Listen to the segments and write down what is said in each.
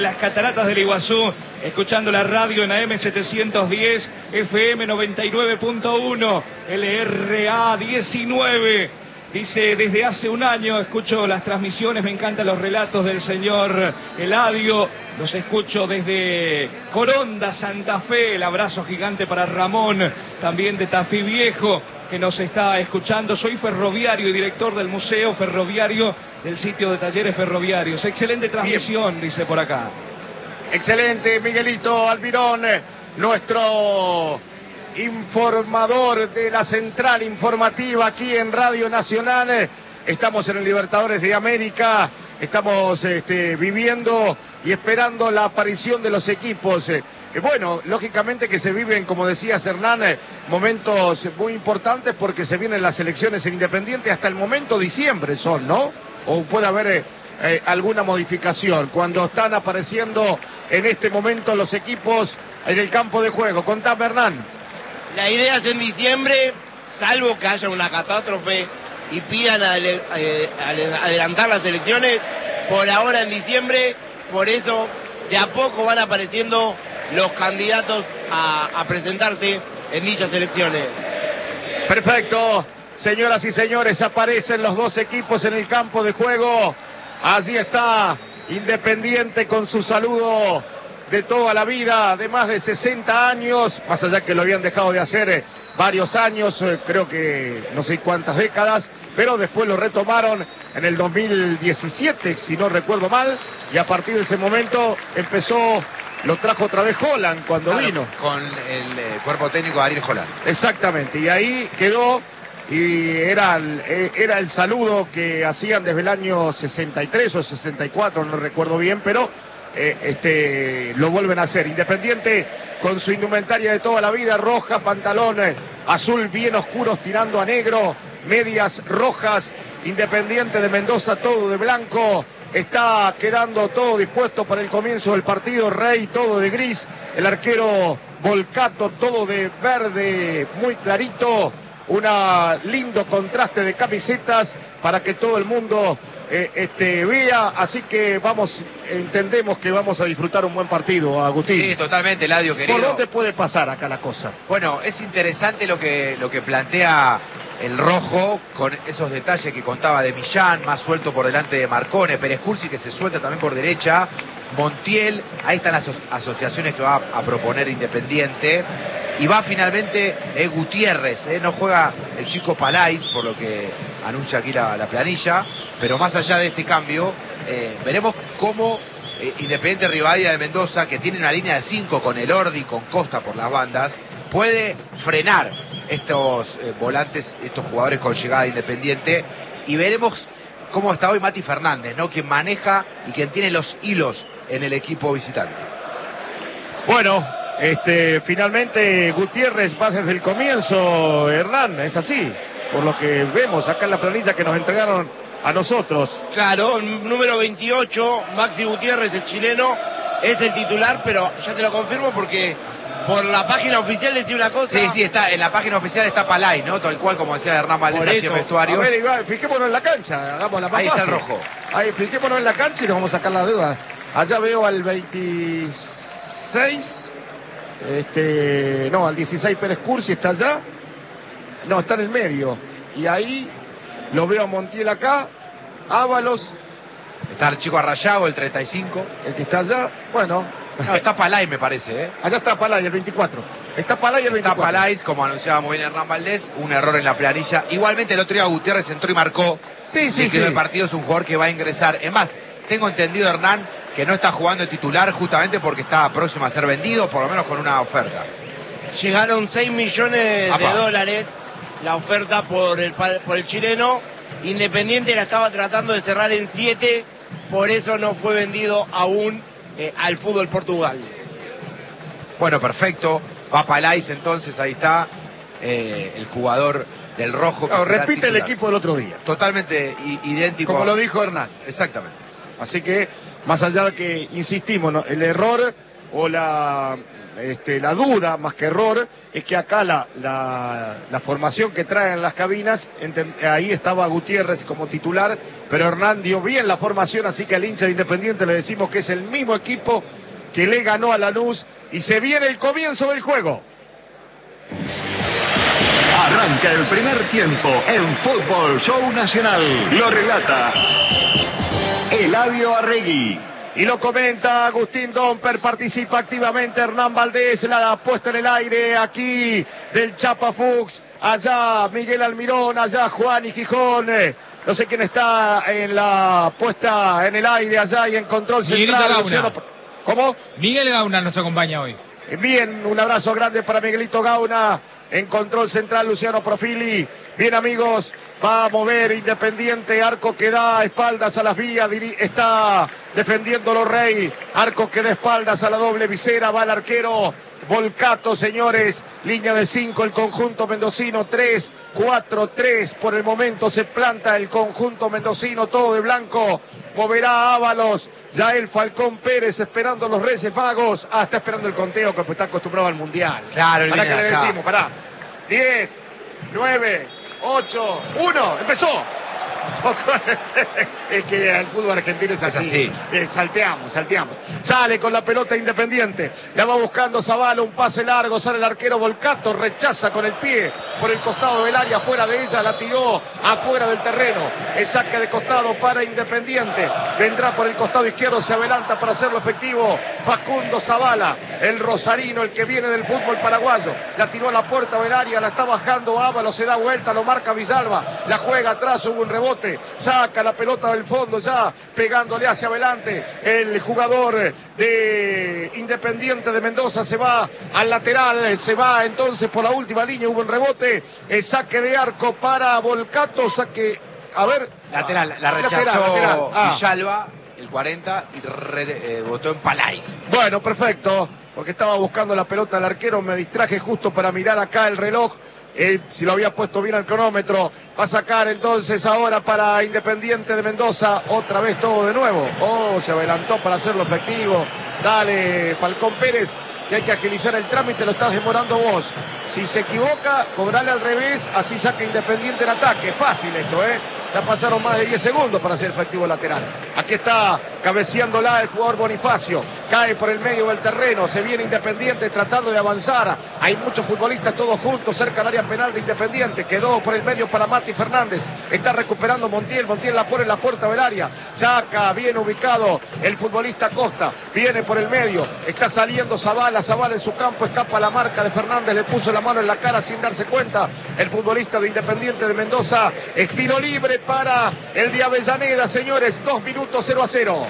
las cataratas del Iguazú, escuchando la radio en AM 710, FM 99.1, LRA 19. Dice, desde hace un año escucho las transmisiones, me encantan los relatos del señor Eladio, los escucho desde Coronda, Santa Fe, el abrazo gigante para Ramón, también de Tafí Viejo, que nos está escuchando. Soy ferroviario y director del Museo Ferroviario del sitio de talleres ferroviarios. Excelente transmisión, dice por acá. Excelente, Miguelito Almirón, nuestro informador de la central informativa aquí en Radio Nacional. Estamos en el Libertadores de América, estamos viviendo y esperando la aparición de los equipos. Bueno, lógicamente que se viven, como decías Hernán, momentos muy importantes porque se vienen las elecciones en Independiente hasta el momento diciembre son, ¿no? O puede haber alguna modificación cuando están apareciendo en este momento los equipos en el campo de juego. Contame, Hernán. La idea es en diciembre, salvo que haya una catástrofe y pidan adelantar las elecciones, por ahora en diciembre, por eso de a poco van apareciendo los candidatos a presentarse en dichas elecciones. Perfecto, señoras y señores, aparecen los dos equipos en el campo de juego. Allí está Independiente con su saludo de toda la vida, de más de 60 años, más allá que lo habían dejado de hacer varios años, creo que no sé cuántas décadas, pero después lo retomaron en el 2017, si no recuerdo mal, y a partir de ese momento lo trajo otra vez Holland cuando vino. Con el cuerpo técnico de Ariel Holland. Exactamente, y ahí quedó, y era el saludo que hacían desde el año 63 o 64, no recuerdo bien, pero lo vuelven a hacer. Independiente con su indumentaria de toda la vida, roja, pantalón azul bien oscuros tirando a negro, medias rojas. Independiente de Mendoza todo de blanco, está quedando todo dispuesto para el comienzo del partido. Rey todo de gris, el arquero Volcato todo de verde muy clarito, un lindo contraste de camisetas para que todo el mundo vea, así que entendemos que vamos a disfrutar un buen partido, Agustín. Sí, totalmente, Eladio, querido. ¿Por dónde puede pasar acá la cosa? Bueno, es interesante lo que plantea el rojo, con esos detalles que contaba de Millán, más suelto por delante de Marcone, Pérez Cursi que se suelta también por derecha, Montiel, ahí están las asociaciones que va a proponer Independiente, y va finalmente Gutiérrez, no juega el chico Palais, por lo que anuncia aquí la planilla, pero más allá de este cambio, veremos cómo Independiente Rivadavia de Mendoza, que tiene una línea de 5 con Elordi, con Costa por las bandas, puede frenar estos volantes, estos jugadores con llegada de Independiente, y veremos cómo está hoy Mati Fernández, ¿no? Quien maneja y quien tiene los hilos en el equipo visitante. Bueno, finalmente Gutiérrez va desde el comienzo, Hernán, es así, por lo que vemos acá en la planilla que nos entregaron a nosotros. Claro, número 28, Maxi Gutiérrez, el chileno, es el titular, pero ya te lo confirmo porque por la página oficial decía una cosa. Sí, está en la página oficial está Palay, ¿no? Tal cual como decía Hernán Valdés allí en vestuarios. A ver, Iván, fijémonos en la cancha, hagamos la más ahí fácil. Está el rojo. Ahí, fijémonos en la cancha y nos vamos a sacar la duda. Allá veo al 26, al 16 Pérez Cursi está allá. No, está en el medio. Y ahí lo veo a Montiel acá, Ábalos. Está el chico Arrayago, el 35. El que está allá, bueno. No, está Palay, me parece, Allá está Palay, el 24. Está Palay, el 24. Está Palay, como anunciaba muy bien Hernán Valdés, un error en la planilla. Igualmente el otro día Gutiérrez entró y marcó. Sí. El partido es un jugador que va a ingresar. Es más, tengo entendido, Hernán, que no está jugando de titular justamente porque está próximo a ser vendido, por lo menos con una oferta. Llegaron 6 millones de dólares la oferta por el chileno. Independiente la estaba tratando de cerrar en 7, por eso no fue vendido aún al fútbol Portugal. Bueno, perfecto. Va Palais entonces, ahí está el jugador del rojo. Que repite el equipo del otro día. Totalmente idéntico. Como lo dijo Hernán. Exactamente. Así que, más allá de que insistimos, ¿no? El error o la duda, más que error, es que acá la formación que traen las cabinas, ahí estaba Gutiérrez como titular, pero Hernán dio bien la formación, así que al hincha de Independiente le decimos que es el mismo equipo que le ganó a Lanús y se viene el comienzo del juego. Arranca el primer tiempo en Fútbol Show Nacional. Lo relata Eladio Arregui. Y lo comenta Agustín Domper, participa activamente Hernán Valdés, la puesta en el aire aquí del Chapa Fuchs, allá Miguel Almirón, allá Juan y Gijón. No sé quién está en la puesta en el aire allá y en control central. Luciano... ¿Cómo? Miguel Gauna nos acompaña hoy. Bien, un abrazo grande para Miguelito Gauna. En control central, Luciano Profili. Bien, amigos, va a mover Independiente. Arco que da espaldas a las vías. Está defendiéndolo Rey. Arco que da espaldas a la doble visera. Va el arquero Volcato, señores. Línea de 5, el conjunto mendocino. 3-4-3. Por el momento se planta el conjunto mendocino. Todo de blanco. Moverá Ábalos, ya el Falcón Pérez esperando los Reyes Magos. Está esperando el conteo que está acostumbrado al Mundial. Claro, ¿Para qué le decimos? Pará. 10, 9, 8, 1. Empezó. Es que el fútbol argentino es así. Salteamos. Sale con la pelota Independiente. La va buscando Zavala, un pase largo. Sale el arquero Volcato, rechaza con el pie por el costado del área, fuera de ella, la tiró afuera del terreno. El saque de costado para Independiente. Vendrá por el costado izquierdo, se adelanta para hacerlo efectivo Facundo Zavala, el rosarino, el que viene del fútbol paraguayo. La tiró a la puerta del área, la está bajando Ábalos, se da vuelta, lo marca Villalba, la juega atrás, hubo un rebote. Saca la pelota del fondo ya, pegándole hacia adelante. El jugador de Independiente de Mendoza se va al lateral, se va entonces por la última línea, hubo un rebote. El saque de arco para Volcato, saque, a ver. Lateral, la rechazó Villalba, el 40, y votó en Palais. Bueno, perfecto, porque estaba buscando la pelota al arquero, me distraje justo para mirar acá el reloj. Si lo había puesto bien al cronómetro, va a sacar entonces ahora para Independiente de Mendoza, otra vez todo de nuevo. Se adelantó para hacerlo efectivo. Dale, Falcón Pérez, que hay que agilizar el trámite, lo estás demorando vos. Si se equivoca, cobrale al revés, así saca Independiente el ataque. Fácil esto, Ya pasaron más de 10 segundos para hacer efectivo lateral. Aquí está cabeceándola el jugador Bonifacio. Cae por el medio del terreno. Se viene Independiente tratando de avanzar. Hay muchos futbolistas todos juntos cerca del área penal de Independiente. Quedó por el medio para Mati Fernández. Está recuperando Montiel. Montiel la pone en la puerta del área. Saca bien ubicado el futbolista Costa. Viene por el medio. Está saliendo Zavala. Zavala en su campo. Escapa la marca de Fernández. Le puso la mano en la cara sin darse cuenta. El futbolista de Independiente de Mendoza. Estilo libre para el de Avellaneda, señores. 2 minutos 0-0.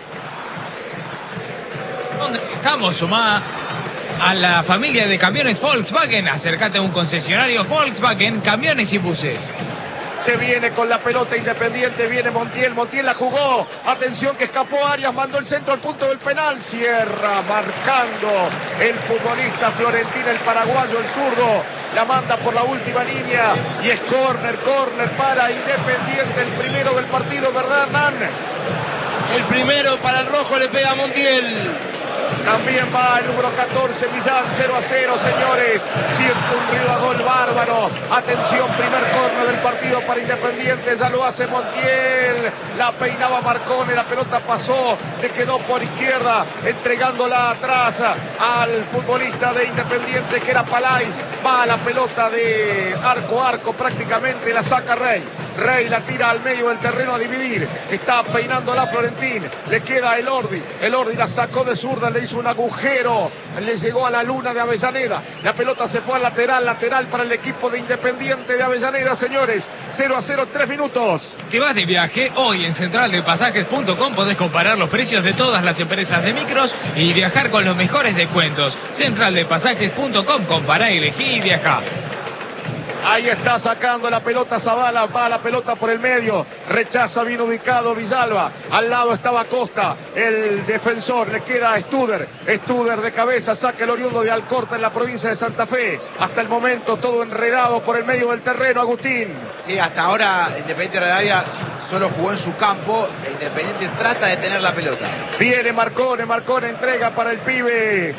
¿Dónde estamos? Sumada a la familia de camiones Volkswagen. Acércate a un concesionario Volkswagen, camiones y buses. Se viene con la pelota Independiente, viene Montiel, Montiel la jugó, atención que escapó Arias, mandó el centro al punto del penal, cierra marcando el futbolista Florentín, el paraguayo, el zurdo, la manda por la última línea y es córner para Independiente, el primero del partido, ¿verdad, Hernán? El primero para el rojo, le pega a Montiel. También va el número 14, Millán, 0-0, señores. Siente un ruido a gol bárbaro. Atención, primer córner del partido para Independiente. Ya lo hace Montiel. La peinaba Marcone, la pelota pasó, le quedó por izquierda, entregándola atrás al futbolista de Independiente, que era Palais. Va la pelota de arco a arco prácticamente, la saca Rey. Rey la tira al medio del terreno a dividir. Está peinándola Florentín. Le queda Elordi. Elordi la sacó de zurda, le hizo un agujero. Le llegó a la luna de Avellaneda. La pelota se fue al lateral. Lateral para el equipo de Independiente de Avellaneda, señores. 0-0, 3 minutos. ¿Te vas de viaje? Hoy en centraldepasajes.com podés comparar los precios de todas las empresas de micros y viajar con los mejores descuentos. Centraldepasajes.com, compará, elegí y viajá. Ahí está sacando la pelota Zavala, va la pelota por el medio, rechaza bien ubicado Villalba, al lado estaba Costa, el defensor, le queda a Studer de cabeza, saca el oriundo de Alcorta en la provincia de Santa Fe, hasta el momento todo enredado por el medio del terreno, Agustín. Sí, hasta ahora Independiente Rivadavia solo jugó en su campo, e Independiente trata de tener la pelota. Viene Marcone entrega para el pibe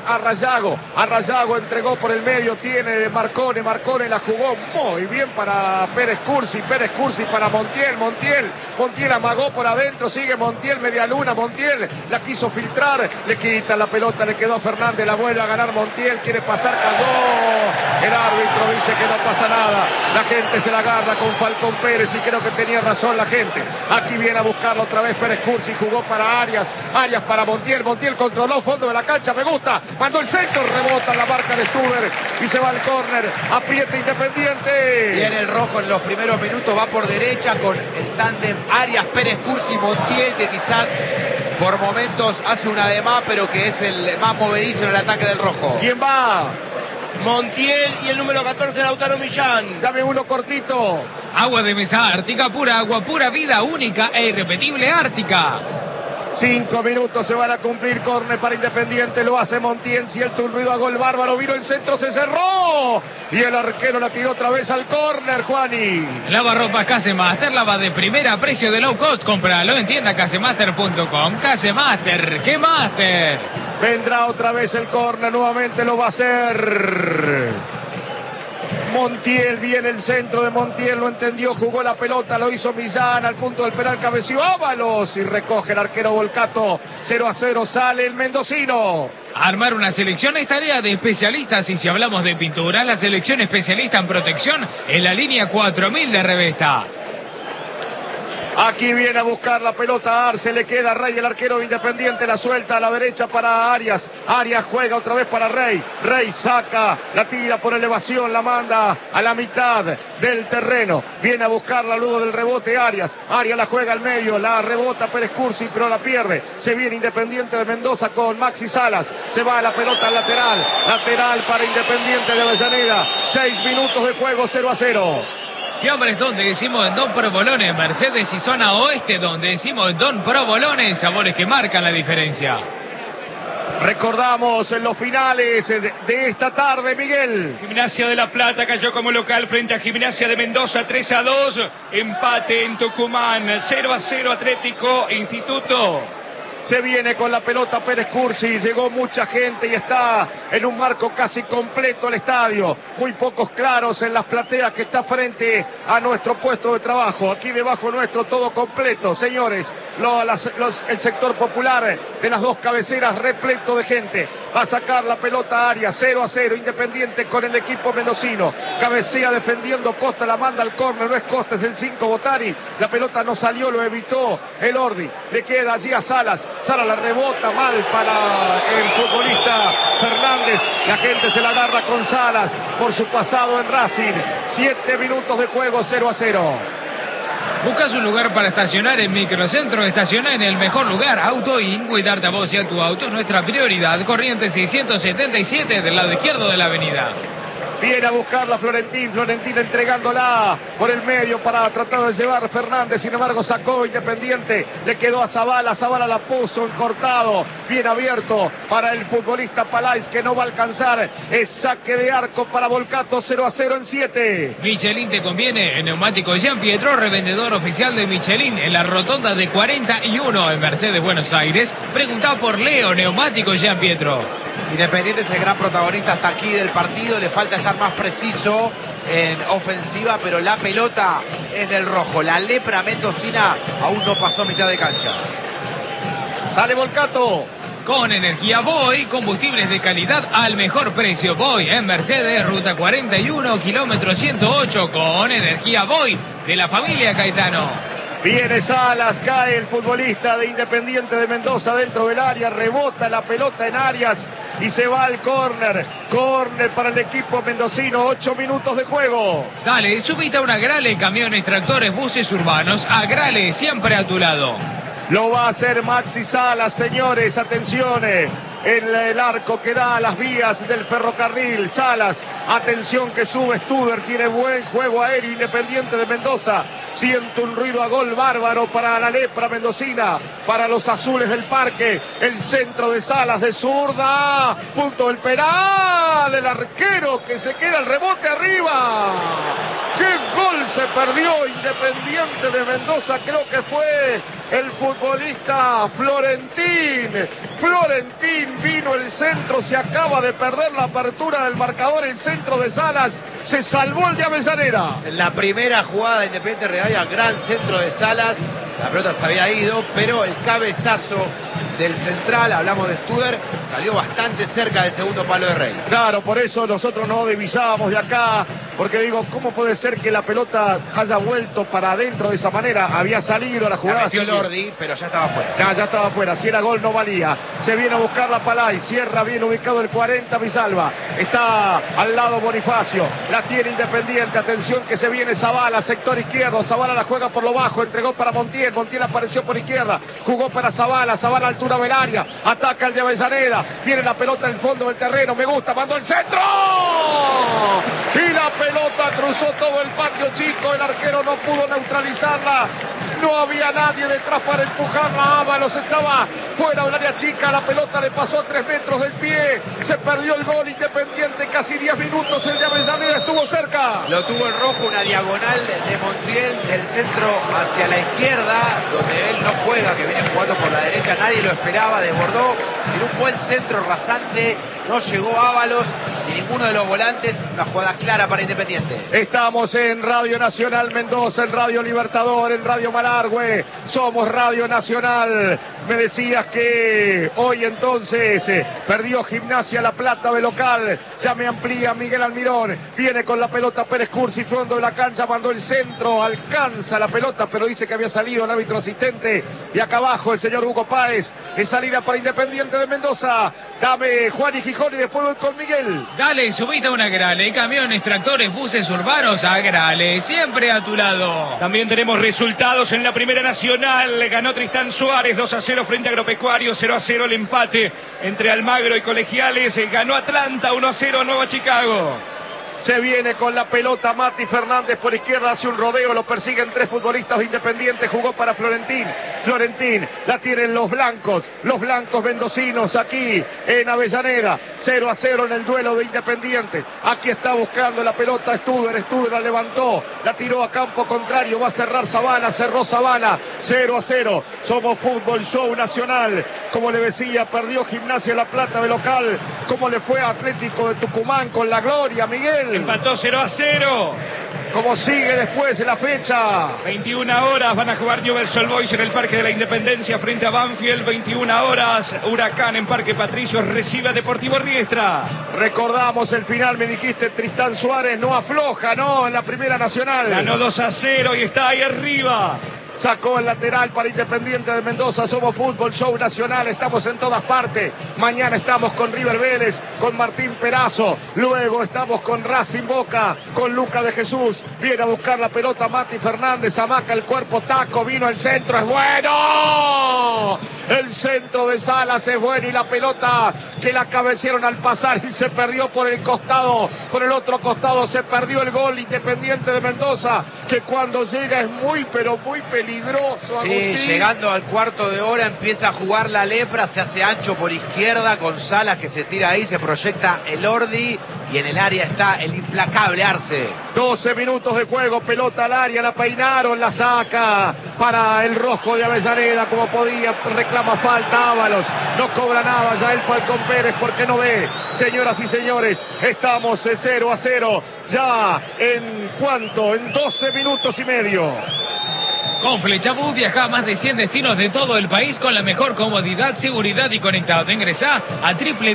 Arrayago entregó por el medio, tiene Marcone la jugó muy bien para Pérez Cursi para Montiel amagó por adentro, sigue Montiel, media luna, Montiel la quiso filtrar, le quita la pelota, le quedó a Fernández, la vuelve a ganar Montiel, quiere pasar, cayó, el árbitro dice que no pasa nada, la gente se la agarra con Falcón Pérez y creo que tenía razón la gente, aquí viene a buscarlo otra vez Pérez Cursi, jugó para Arias para Montiel controló fondo de la cancha, me gusta, mandó el centro, rebota la marca de Studer y se va al córner, aprieta Independiente. Viene el rojo en los primeros minutos, va por derecha con el tándem Arias, Pérez Cursi, Montiel, que quizás por momentos hace una de más, pero que es el más movedizo en el ataque del rojo. ¿Quién va? Montiel y el número 14, Lautaro Millán. Dame uno cortito. Agua de mesa Ártica, pura agua, pura vida, única e irrepetible Ártica. 5 minutos se van a cumplir, córner para Independiente, lo hace Montiel, siente un ruido a gol bárbaro, vino el centro, se cerró y el arquero la tiró otra vez al córner, Juani. Lavarropas Casemaster, lava de primera, precio de low cost, cómpralo en tienda casemaster.com. Casemaster, ¿qué master? Vendrá otra vez el córner, nuevamente lo va a hacer Montiel, viene el centro de Montiel, lo entendió, jugó la pelota, lo hizo Millán, al punto del penal cabeció Ábalos y recoge el arquero Volcato. 0-0 sale el mendocino. Armar una selección es tarea de especialistas y si hablamos de pintura, la selección especialista en protección es la línea 4000 de Revesta. Aquí viene a buscar la pelota Arce, le queda a Rey, el arquero Independiente, la suelta a la derecha para Arias. Arias juega otra vez para Rey. Rey saca, la tira por elevación, la manda a la mitad del terreno. Viene a buscarla luego del rebote Arias. Arias la juega al medio, la rebota Pérez Cursi, pero la pierde. Se viene Independiente de Mendoza con Maxi Salas. Se va la pelota al lateral. Lateral para Independiente de Avellaneda. 6 minutos de juego, 0-0. Fiambres donde decimos en Don Provolone, Mercedes y zona oeste donde decimos en Don Provolone, sabores que marcan la diferencia. Recordamos en los finales de esta tarde, Miguel. Gimnasia de La Plata cayó como local frente a Gimnasia de Mendoza 3-2. Empate en Tucumán 0-0 Atlético Instituto. Se viene con la pelota Pérez Cursi, llegó mucha gente y está en un marco casi completo el estadio. Muy pocos claros en las plateas que está frente a nuestro puesto de trabajo. Aquí debajo nuestro todo completo, señores. El sector popular de las dos cabeceras repleto de gente. Va a sacar la pelota Arias, 0-0, Independiente con el equipo mendocino. Cabecea defendiendo Costa, la manda al córner, no es Costa, es el 5 Botari. La pelota no salió, lo evitó el Ordi. Le queda allí a Salas. Salas la rebota mal para el futbolista Fernández. La gente se la agarra con Salas por su pasado en Racing. 7 minutos de juego, 0-0. ¿Buscas un lugar para estacionar en Microcentro? Estaciona en el mejor lugar. AutoIn, cuidarte a vos y a tu auto es nuestra prioridad. Corriente 677 del lado izquierdo de la avenida. Viene a buscarla Florentín entregándola por el medio para tratar de llevar Fernández, sin embargo sacó Independiente, le quedó a Zavala la puso en cortado, bien abierto para el futbolista Palais que no va a alcanzar, es saque de arco para Volcato, 0-0 en 7. Michelin te conviene, en neumático Jean Pietro, revendedor oficial de Michelin en la rotonda de 41 en Mercedes, Buenos Aires. Preguntá por Leo, neumático Jean Pietro. Independiente es el gran protagonista hasta aquí del partido, le falta estar más preciso en ofensiva, pero la pelota es del rojo. La lepra mendocina aún no pasó a mitad de cancha. Sale Volcato. Con energía Boy, combustibles de calidad al mejor precio. Boy en Mercedes, ruta 41, kilómetro 108, con energía Boy de la familia Caetano. Viene Salas, cae el futbolista de Independiente de Mendoza dentro del área, rebota la pelota en Arias y se va al córner. Córner para el equipo mendocino, 8 minutos de juego. Dale, subite a una Grale, camiones, tractores, buses urbanos. A Grale, siempre a tu lado. Lo va a hacer Maxi Salas, señores. Atención. En el arco que da a las vías del ferrocarril. Salas, atención que sube Studer, tiene buen juego aéreo. Independiente de Mendoza siente un ruido a gol bárbaro para la lepra mendocina, para los azules del parque. El centro de Salas de zurda, punto del penal, el arquero que se queda el rebote arriba. ¡Qué gol se perdió! Independiente de Mendoza, creo que fue el futbolista Florentín. Florentín vino el centro, se acaba de perder la apertura del marcador, el centro de Salas, se salvó el de Avellaneda. La primera jugada de Independiente Rivadavia, gran centro de Salas, la pelota se había ido, pero el cabezazo del central, hablamos de Studer, salió bastante cerca del segundo palo de Rey. Claro, por eso nosotros no divisábamos de acá, porque digo, ¿cómo puede ser que la pelota haya vuelto para adentro de esa manera? Había salido la jugada. La metió Lordi, pero ya estaba fuera. Ya estaba fuera, si era gol no valía. Se viene a buscar la Palay, cierra bien ubicado el 40 Misalva. Está al lado Bonifacio, la tiene Independiente, atención que se viene Zavala, sector izquierdo. Zavala la juega por lo bajo, entregó para Montiel, Montiel apareció por izquierda, jugó para Zavala, Zavala altura del área, ataca el de Avellaneda, viene la pelota en el fondo del terreno, me gusta, mandó el centro y la pelota cruzó todo el patio chico, el arquero no pudo neutralizarla, no había nadie detrás para empujarla, Ábalos estaba fuera del área chica, la pelota le pasó a 3 metros del pie, se perdió el gol. Independiente, casi 10 minutos, el de Avellaneda estuvo cerca. Lo tuvo el rojo, una diagonal de Montiel del centro hacia la izquierda, donde él no juega, que viene jugando por la derecha, nadie lo esperaba, desbordó, tiene un buen centro rasante, no llegó Ábalos ni ninguno de los volantes, una jugada clara para Independiente. Estamos en Radio Nacional Mendoza, en Radio Libertador, en Radio Malargüe, somos Radio Nacional. Me decías que hoy entonces perdió Gimnasia La Plata de local, ya me amplía Miguel Almirón, viene con la pelota Pérez Cursi, fondo de la cancha, mandó el centro, alcanza la pelota, pero dice que había salido el árbitro asistente, y acá abajo el señor Hugo Páez, es salida para Independiente de Mendoza. Dame Juan y Gijón y después voy con Miguel. Dale, subite a una Grale, camiones, tractores, buses urbanos, a Grale, siempre a tu lado. También tenemos resultados en la Primera Nacional. Ganó Tristán Suárez 2-0 frente a Agropecuario, 0-0 el empate entre Almagro y Colegiales. Ganó Atlanta 1-0 Nueva Chicago. Se viene con la pelota Mati Fernández por izquierda, hace un rodeo, lo persiguen 3 futbolistas Independientes, jugó para Florentín, la tienen los blancos mendocinos aquí en Avellaneda, 0-0 en el duelo de Independiente, aquí está buscando la pelota Studer la levantó, la tiró a campo contrario, va a cerrar Zavala, cerró Zavala, 0-0, somos Fútbol Show Nacional, como le decía, perdió Gimnasia La Plata de local, como le fue a Atlético de Tucumán con la gloria, Miguel. Empató 0-0. ¿Cómo sigue después de la fecha? 21 horas van a jugar Newell's Old Boys en el Parque de la Independencia frente a Banfield. 21 horas, Huracán en Parque Patricios recibe a Deportivo Riestra. Recordamos el final, me dijiste, Tristán Suárez no afloja, ¿no? En la Primera Nacional. Ganó 2-0 y está ahí arriba. Sacó el lateral para Independiente de Mendoza. Somos Fútbol Show Nacional, estamos en todas partes. Mañana estamos con River Vélez, con Martín Perazo. Luego estamos con Racing Boca, con Luca de Jesús. Viene a buscar la pelota Mati Fernández, amaca el cuerpo, taco, vino el centro, es bueno. El centro de Salas es bueno y la pelota que la cabecearon al pasar y se perdió por el costado. Por el otro costado se perdió el gol. Independiente de Mendoza, que cuando llega es muy, pero muy peligroso. Sí, Agustín. Llegando al cuarto de hora empieza a jugar la lepra, se hace ancho por izquierda con Salas que se tira ahí, se proyecta el Ordi y en el área está el implacable Arce. 12 minutos de juego, pelota al área, la peinaron, la saca para el rojo de Avellaneda como podía, reclama falta Ábalos, no cobra nada ya el Falcón Pérez porque no ve. Señoras y señores, estamos 0-0 ya en ¿cuánto? En 12 minutos y medio. Con Flechabús viaja a más de 100 destinos de todo el país con la mejor comodidad, seguridad y conectado. Ingresá a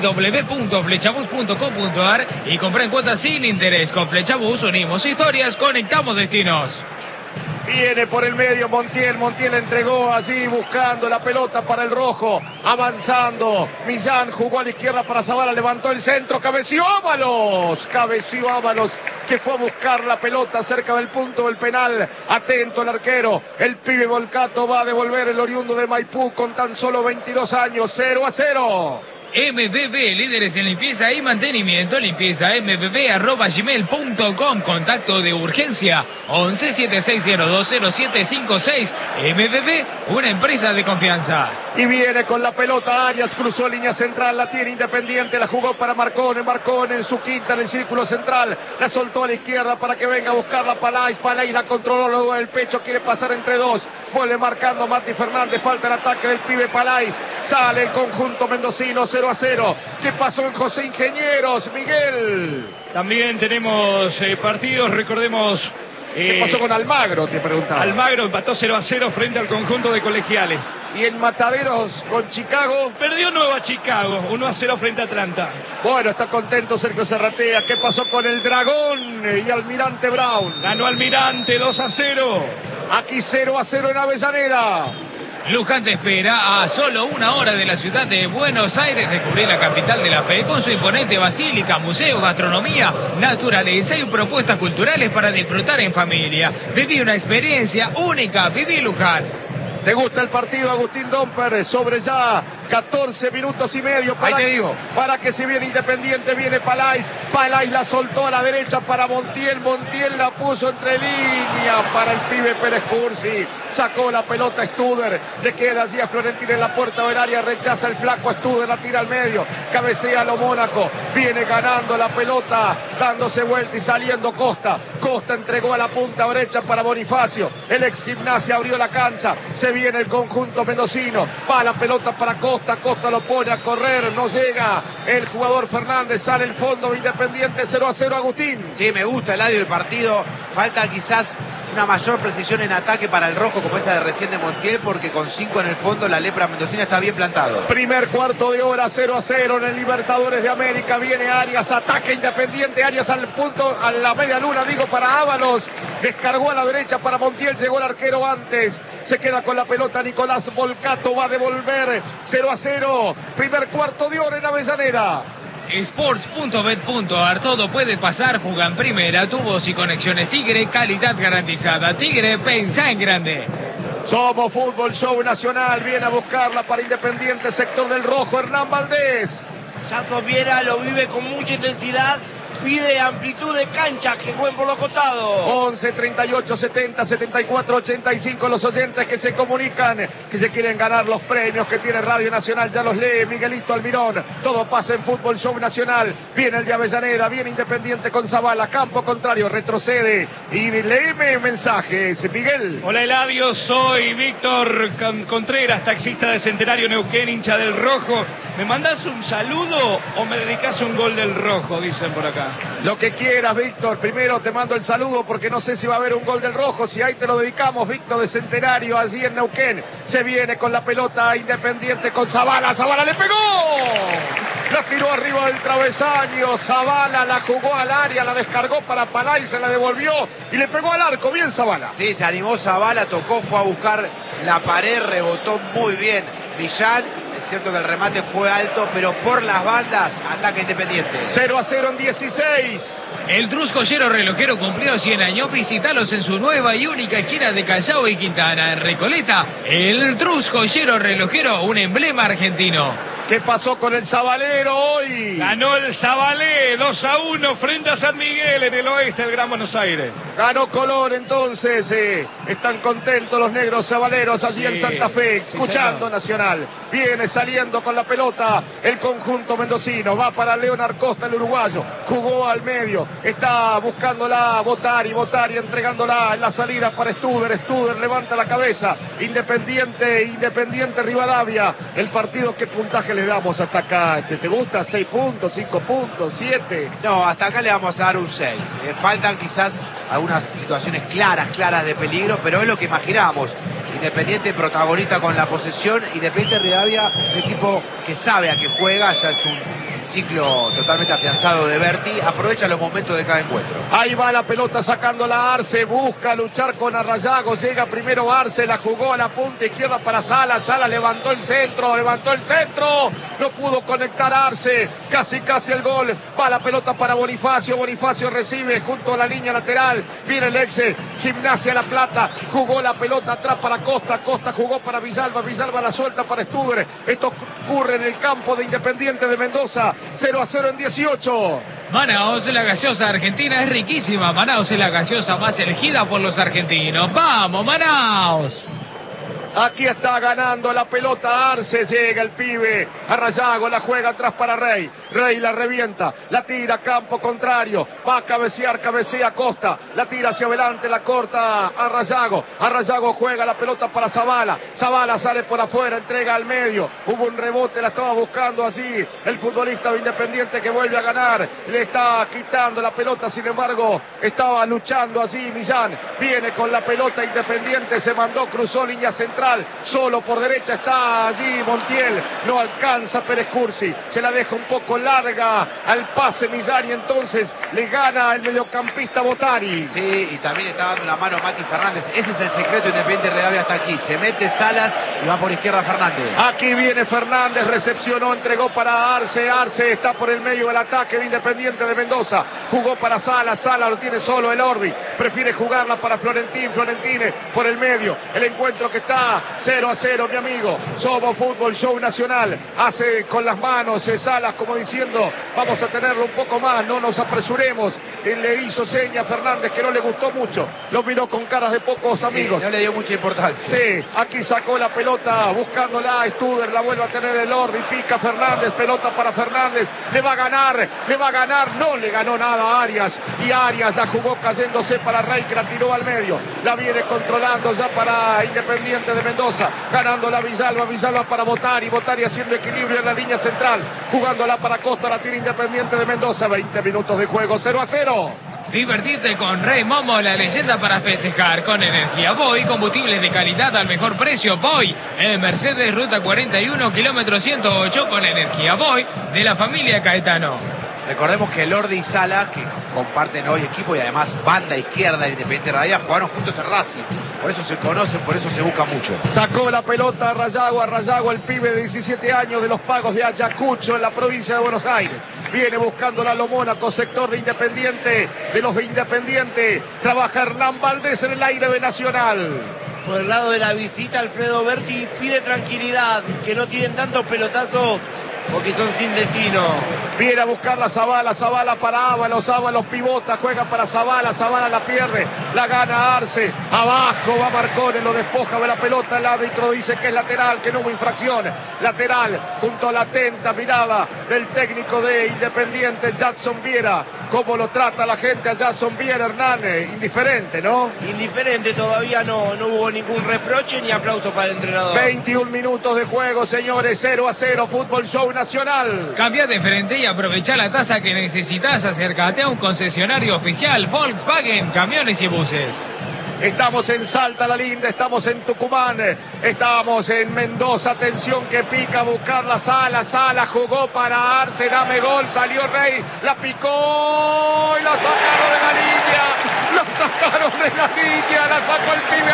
www.flechabus.com.ar y compra en cuotas sin interés. Con Flechabús unimos historias, conectamos destinos. Viene por el medio Montiel entregó allí buscando la pelota para el rojo, avanzando. Millán jugó a la izquierda para Zavala, levantó el centro, cabeció Ábalos, que fue a buscar la pelota cerca del punto del penal. Atento el arquero, el pibe Volcato va a devolver el oriundo de Maipú con tan solo 22 años, 0-0. MBB, líderes en limpieza y mantenimiento. Limpieza mbb@gmail.com. Contacto de urgencia 11-7602-0756. MBB, una empresa de confianza. Y viene con la pelota Arias, cruzó línea central, la tiene Independiente, la jugó para Marcone en su quinta en el círculo central, la soltó a la izquierda para que venga a buscarla Palais la controló luego del pecho, quiere pasar entre dos, vuelve marcando Mati Fernández, falta el ataque del pibe Palais, sale el conjunto mendocino 0-0. ¿Qué pasó en José Ingenieros, Miguel? También tenemos partidos, recordemos... ¿Qué pasó con Almagro? Te preguntaba. Almagro empató 0-0 frente al conjunto de Colegiales. Y en Mataderos con Chicago. Perdió Nueva Chicago, 1-0 frente a Atlanta. Bueno, está contento Sergio Serratea. ¿Qué pasó con el Dragón y Almirante Brown? Ganó Almirante 2-0. Aquí 0-0 en Avellaneda. Luján te espera a solo 1 hora de la ciudad de Buenos Aires, descubrir la capital de la fe con su imponente basílica, museo, gastronomía, naturaleza y propuestas culturales para disfrutar en familia. Viví una experiencia única, viví Luján. ¿Te gusta el partido, Agustín Domper? Sobre ya 14 minutos y medio. Ahí te digo. Para que si viene Independiente, viene Palais la soltó a la derecha para Montiel la puso entre línea para el pibe Pérez Cursi. Sacó la pelota Studer, le queda allí a Florentín en la puerta del área, rechaza el flaco Studer, la tira al medio, cabecea a lo Mónaco, viene ganando la pelota, dándose vuelta y saliendo Costa entregó a la punta derecha para Bonifacio, el ex Gimnasia abrió la cancha, se viene el conjunto mendocino, va la pelota para Costa lo pone a correr, no llega el jugador Fernández, sale el fondo Independiente 0-0, Agustín. Sí, me gusta el audio del partido, falta quizás una mayor precisión en ataque para el rojo como esa de recién de Montiel, porque con 5 en el fondo la lepra mendocina está bien plantado. Primer cuarto de hora, 0-0 en el Libertadores de América, viene Arias, ataque Independiente, Arias al punto, a la media luna, digo, para Ábalos, descargó a la derecha para Montiel, llegó el arquero antes, se queda con la pelota Nicolás Volcato, va a devolver 0-0, primer cuarto de hora en Avellaneda. Sports.bet.ar, todo puede pasar, juega en primera, tubos y conexiones Tigre, calidad garantizada. Tigre, pensá en grande. Somos Fútbol Show Nacional, viene a buscarla para Independiente, sector del rojo, Hernán Valdés. Santos Viera lo vive con mucha intensidad, pide amplitud de cancha, que jueguen por los costados. 11, 38, 70, 74, 85, los oyentes que se comunican, que se quieren ganar los premios que tiene Radio Nacional, ya los lee Miguelito Almirón. Todo pasa en Fútbol Show Nacional. Viene el de Avellaneda, viene Independiente con Zavala, campo contrario, retrocede y léeme mensajes, Miguel. Hola Eladio, soy Víctor Contreras, taxista de Centenario Neuquén, hincha del Rojo. ¿Me mandás un saludo o me dedicás un gol del Rojo? Dicen por acá. Lo que quieras, Víctor. Primero te mando el saludo porque no sé si va a haber un gol del Rojo. Si ahí te lo dedicamos, Víctor de Centenario, allí en Neuquén. Se viene con la pelota Independiente con Zavala. ¡Zavala le pegó! La tiró arriba del travesaño. Zavala la jugó al área, la descargó para Palais, se la devolvió y le pegó al arco. Bien Zavala. Sí, se animó Zavala, tocó, fue a buscar la pared, rebotó muy bien Millán. Es cierto que el remate fue alto, pero por las bandas, ataque Independiente. 0-0 en 16. El Truscollero Relojero cumplió 100 años. Visítalos en su nueva y única esquina de Callao y Quintana. En Recoleta, el Truscollero Relojero, un emblema argentino. ¿Qué pasó con el Zabalero hoy? Ganó el Zabalé 2-1 frente a San Miguel en el oeste del Gran Buenos Aires. Ganó Colón entonces. Están contentos los negros zabaleros allí en Santa Fe, escuchando Nacional. Viene saliendo con la pelota el conjunto mendocino. Va para Leonard Costa, el uruguayo. Jugó al medio. Está buscándola Botari entregándola en la salida para Studer. Studer levanta la cabeza. Independiente Rivadavia. El partido, ¿qué puntaje le damos hasta acá? ¿Te gusta? 6 puntos, 5 puntos, 7. No, hasta acá le vamos a dar un 6. Faltan quizás algunas situaciones claras de peligro, pero es lo que imaginábamos. Independiente protagonista con la posesión. Independiente Rivadavia, un equipo que sabe a qué juega, ya es un ciclo totalmente afianzado de Berti, aprovecha los momentos de cada encuentro. Ahí va la pelota sacándola Arce, busca luchar con Arrayago, llega primero Arce, la jugó a la punta izquierda para Sala, Sala levantó el centro, no pudo conectar Arce, casi el gol, va la pelota para Bonifacio, Bonifacio recibe junto a la línea lateral, viene el ex Gimnasia La Plata, jugó la pelota atrás para Costa, Costa jugó para Villalba, Villalba la suelta para Studer, esto ocurre en el campo de Independiente de Mendoza. 0-0 en 18. Manaos, la gaseosa argentina es riquísima. Manaos es la gaseosa más elegida por los argentinos. ¡Vamos, Manaos! Aquí está ganando la pelota Arce, llega el pibe, Arrayago la juega atrás para Rey, Rey la revienta, la tira campo contrario, va a cabecear, cabecea Costa, la tira hacia adelante, la corta Arrayago, Arrayago juega la pelota para Zavala, Zavala sale por afuera, entrega al medio, hubo un rebote, la estaba buscando allí, el futbolista de Independiente que vuelve a ganar, le está quitando la pelota, sin embargo, estaba luchando allí Millán, viene con la pelota Independiente, se mandó, cruzó línea central, solo por derecha está allí Montiel, no alcanza Pérez Cursi, se la deja un poco larga al pase Millán y entonces le gana el mediocampista Botari. Sí, y también está dando una mano Mati Fernández, ese es el secreto de Independiente Rivadavia hasta aquí, se mete Salas y va por izquierda Fernández. Aquí viene Fernández, recepcionó, entregó para Arce, Arce está por el medio del ataque de Independiente de Mendoza, jugó para Salas, Salas lo tiene solo el Ordi, prefiere jugarla para Florentín, Florentine por el medio, el encuentro que está 0-0, mi amigo. Somos Fútbol Show Nacional. Hace con las manos Salas como diciendo, vamos a tenerlo un poco más, no nos apresuremos. Le hizo seña a Fernández que no le gustó mucho. Lo miró con caras de pocos amigos. Sí, no le dio mucha importancia. Sí, aquí sacó la pelota buscándola. Studer la vuelve a tener el Ordi. Pica Fernández, pelota para Fernández. Le va a ganar. No le ganó nada a Arias. Y Arias la jugó cayéndose para Rey que la tiró al medio. La viene controlando ya para Independiente de Mendoza, ganando la Villalba para Botari haciendo equilibrio en la línea central, jugándola para Costa, la tira Independiente de Mendoza, 20 minutos de juego, 0-0. Divertirte con Rey Momo, la leyenda para festejar con energía. Voy, combustibles de calidad al mejor precio. Voy, en Mercedes, ruta 41, kilómetro 108, con energía. Voy, de la familia Caetano. Recordemos que Lordi y Sala, que comparten hoy equipo y además banda izquierda del Independiente Rivadavia, jugaron juntos en Racing. Por eso se conocen, por eso se busca mucho. Sacó la pelota a Rayago, el pibe de 17 años de los Pagos de Ayacucho en la provincia de Buenos Aires. Viene buscando la Mónaco, sector de Independiente, de los de Independiente. Trabaja Hernán Valdés en el aire de Nacional. Por el lado de la visita, Alfredo Berti pide tranquilidad, que no tiren tantos pelotazos porque son sin destino. Viene a buscar la Zavala para Ábalos pivota, juega para Zavala la pierde, la gana Arce, abajo va Marcone, lo despoja de la pelota, el árbitro dice que es lateral, que no hubo infracción, lateral, junto a la atenta mirada del técnico de Independiente, Jackson Viera, cómo lo trata la gente a Jackson Viera, Hernández, indiferente, ¿no? Indiferente, todavía no hubo ningún reproche ni aplauso para el entrenador. 21 minutos de juego, señores, 0-0, Fútbol Show Nacional. Cambia de frente y aprovecha la tasa que necesitas. Acércate a un concesionario oficial Volkswagen, camiones y buses. Estamos en Salta la Linda, estamos en Tucumán, estamos en Mendoza, atención que pica a buscar la Sala jugó para Arce, dame gol, salió Rey, la picó y la sacaron de la línea, la sacó el pibe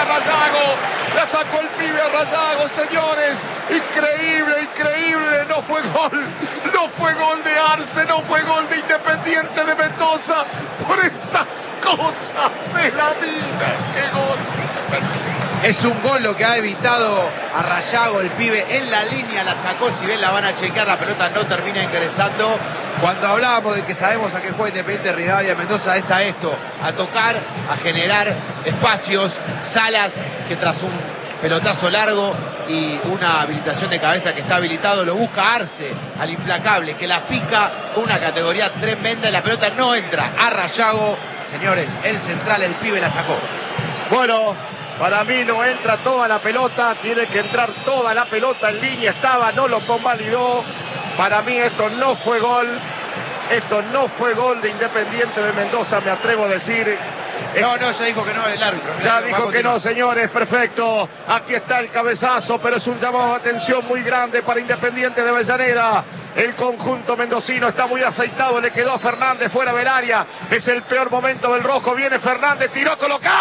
a Rayago, señores, increíble, no fue gol de Arce, no fue gol de Independiente de Mendoza, por esas cosas de la vida. ¡Qué gol! Es un gol lo que ha evitado a Rayago, el pibe en la línea, la sacó, si bien la van a chequear, la pelota no termina ingresando. Cuando hablábamos de que sabemos a qué juega Independiente Rivadavia Mendoza, es a esto, a tocar, a generar espacios. Salas, que tras un pelotazo largo y una habilitación de cabeza que está habilitado, lo busca Arce, al implacable, que la pica con una categoría tremenda y la pelota no entra a Rayago. Señores, el central, el pibe la sacó. Bueno, para mí no entra toda la pelota, tiene que entrar toda la pelota, en línea estaba, no lo convalidó. Para mí esto no fue gol de Independiente de Mendoza, me atrevo a decir No, ya dijo que no el árbitro. Ya dijo que no, señores, perfecto. Aquí está el cabezazo, pero es un llamado de atención muy grande para Independiente de Avellaneda. El conjunto mendocino está muy aceitado, le quedó a Fernández fuera del área. Es el peor momento del rojo, viene Fernández, tiró a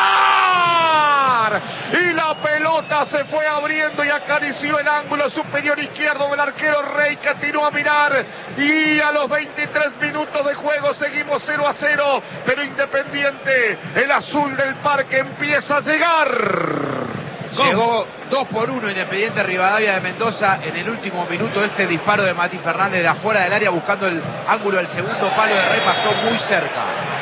colocar. Y la pelota se fue abriendo y acarició el ángulo superior izquierdo del arquero Rey, que atinó a mirar. Y a los 23 minutos de juego seguimos 0-0, pero Independiente, el azul del parque, empieza a llegar. Llegó 2-1 Independiente Rivadavia de Mendoza en el último minuto. Este disparo de Mati Fernández de afuera del área buscando el ángulo del segundo palo de Rey, pasó muy cerca.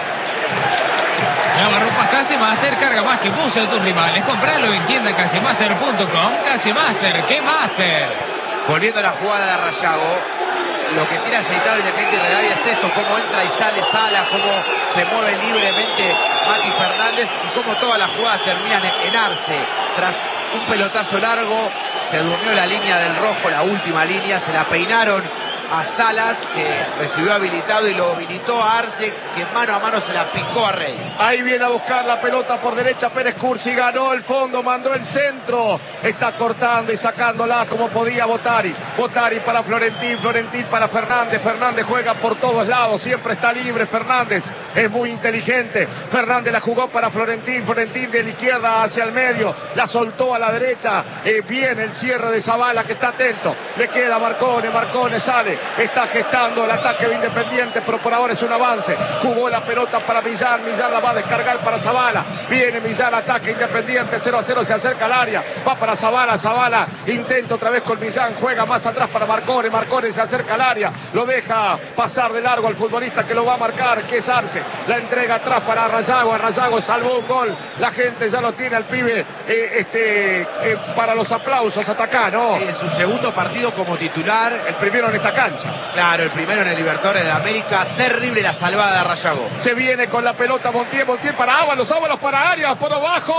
Lavarropas Casemaster, carga más que vos a tus rivales. Compralo en tienda casemaster.com. Casemaster, ¿qué Master? Volviendo a la jugada de Arrayago, lo que tiene aceitado Independiente Rivadavia es esto: cómo entra y sale Salas, cómo se mueve libremente Mati Fernández y cómo todas las jugadas terminan en arce. Tras un pelotazo largo, se durmió la línea del rojo, la última línea, se la peinaron a Salas, que recibió habilitado y lo habilitó a Arce, que mano a mano se la picó a Rey. Ahí viene a buscar la pelota por derecha Pérez Cursi, ganó el fondo, mandó el centro, está cortando y sacándola como podía Botari. Botari para Florentín, Florentín para Fernández, Fernández juega por todos lados, siempre está libre Fernández, es muy inteligente. Fernández la jugó para Florentín, Florentín de la izquierda hacia el medio, la soltó a la derecha, bien el cierre de Zavala, que está atento, le queda Marcone, Marcone sale, está gestando el ataque de Independiente, pero por ahora es un avance. Jugó la pelota para Millán, Millán la va a descargar para Zavala, viene Millán, ataque Independiente, 0-0, se acerca al área, va para Zavala, Zavala intenta otra vez con Millán, juega más atrás para Marcone, Marcone se acerca al área, lo deja pasar de largo al futbolista que lo va a marcar, que es Arce, la entrega atrás para Arrayago, Arrayago salvó un gol, la gente ya lo tiene al pibe para los aplausos hasta acá, ¿no? En su segundo partido como titular, el primero en esta cancha. Claro, el primero en el Libertadores de América. Terrible la salvada de Arrayago. Se viene con la pelota Montiel, Montiel para Ábalos, Ábalos para Arias, por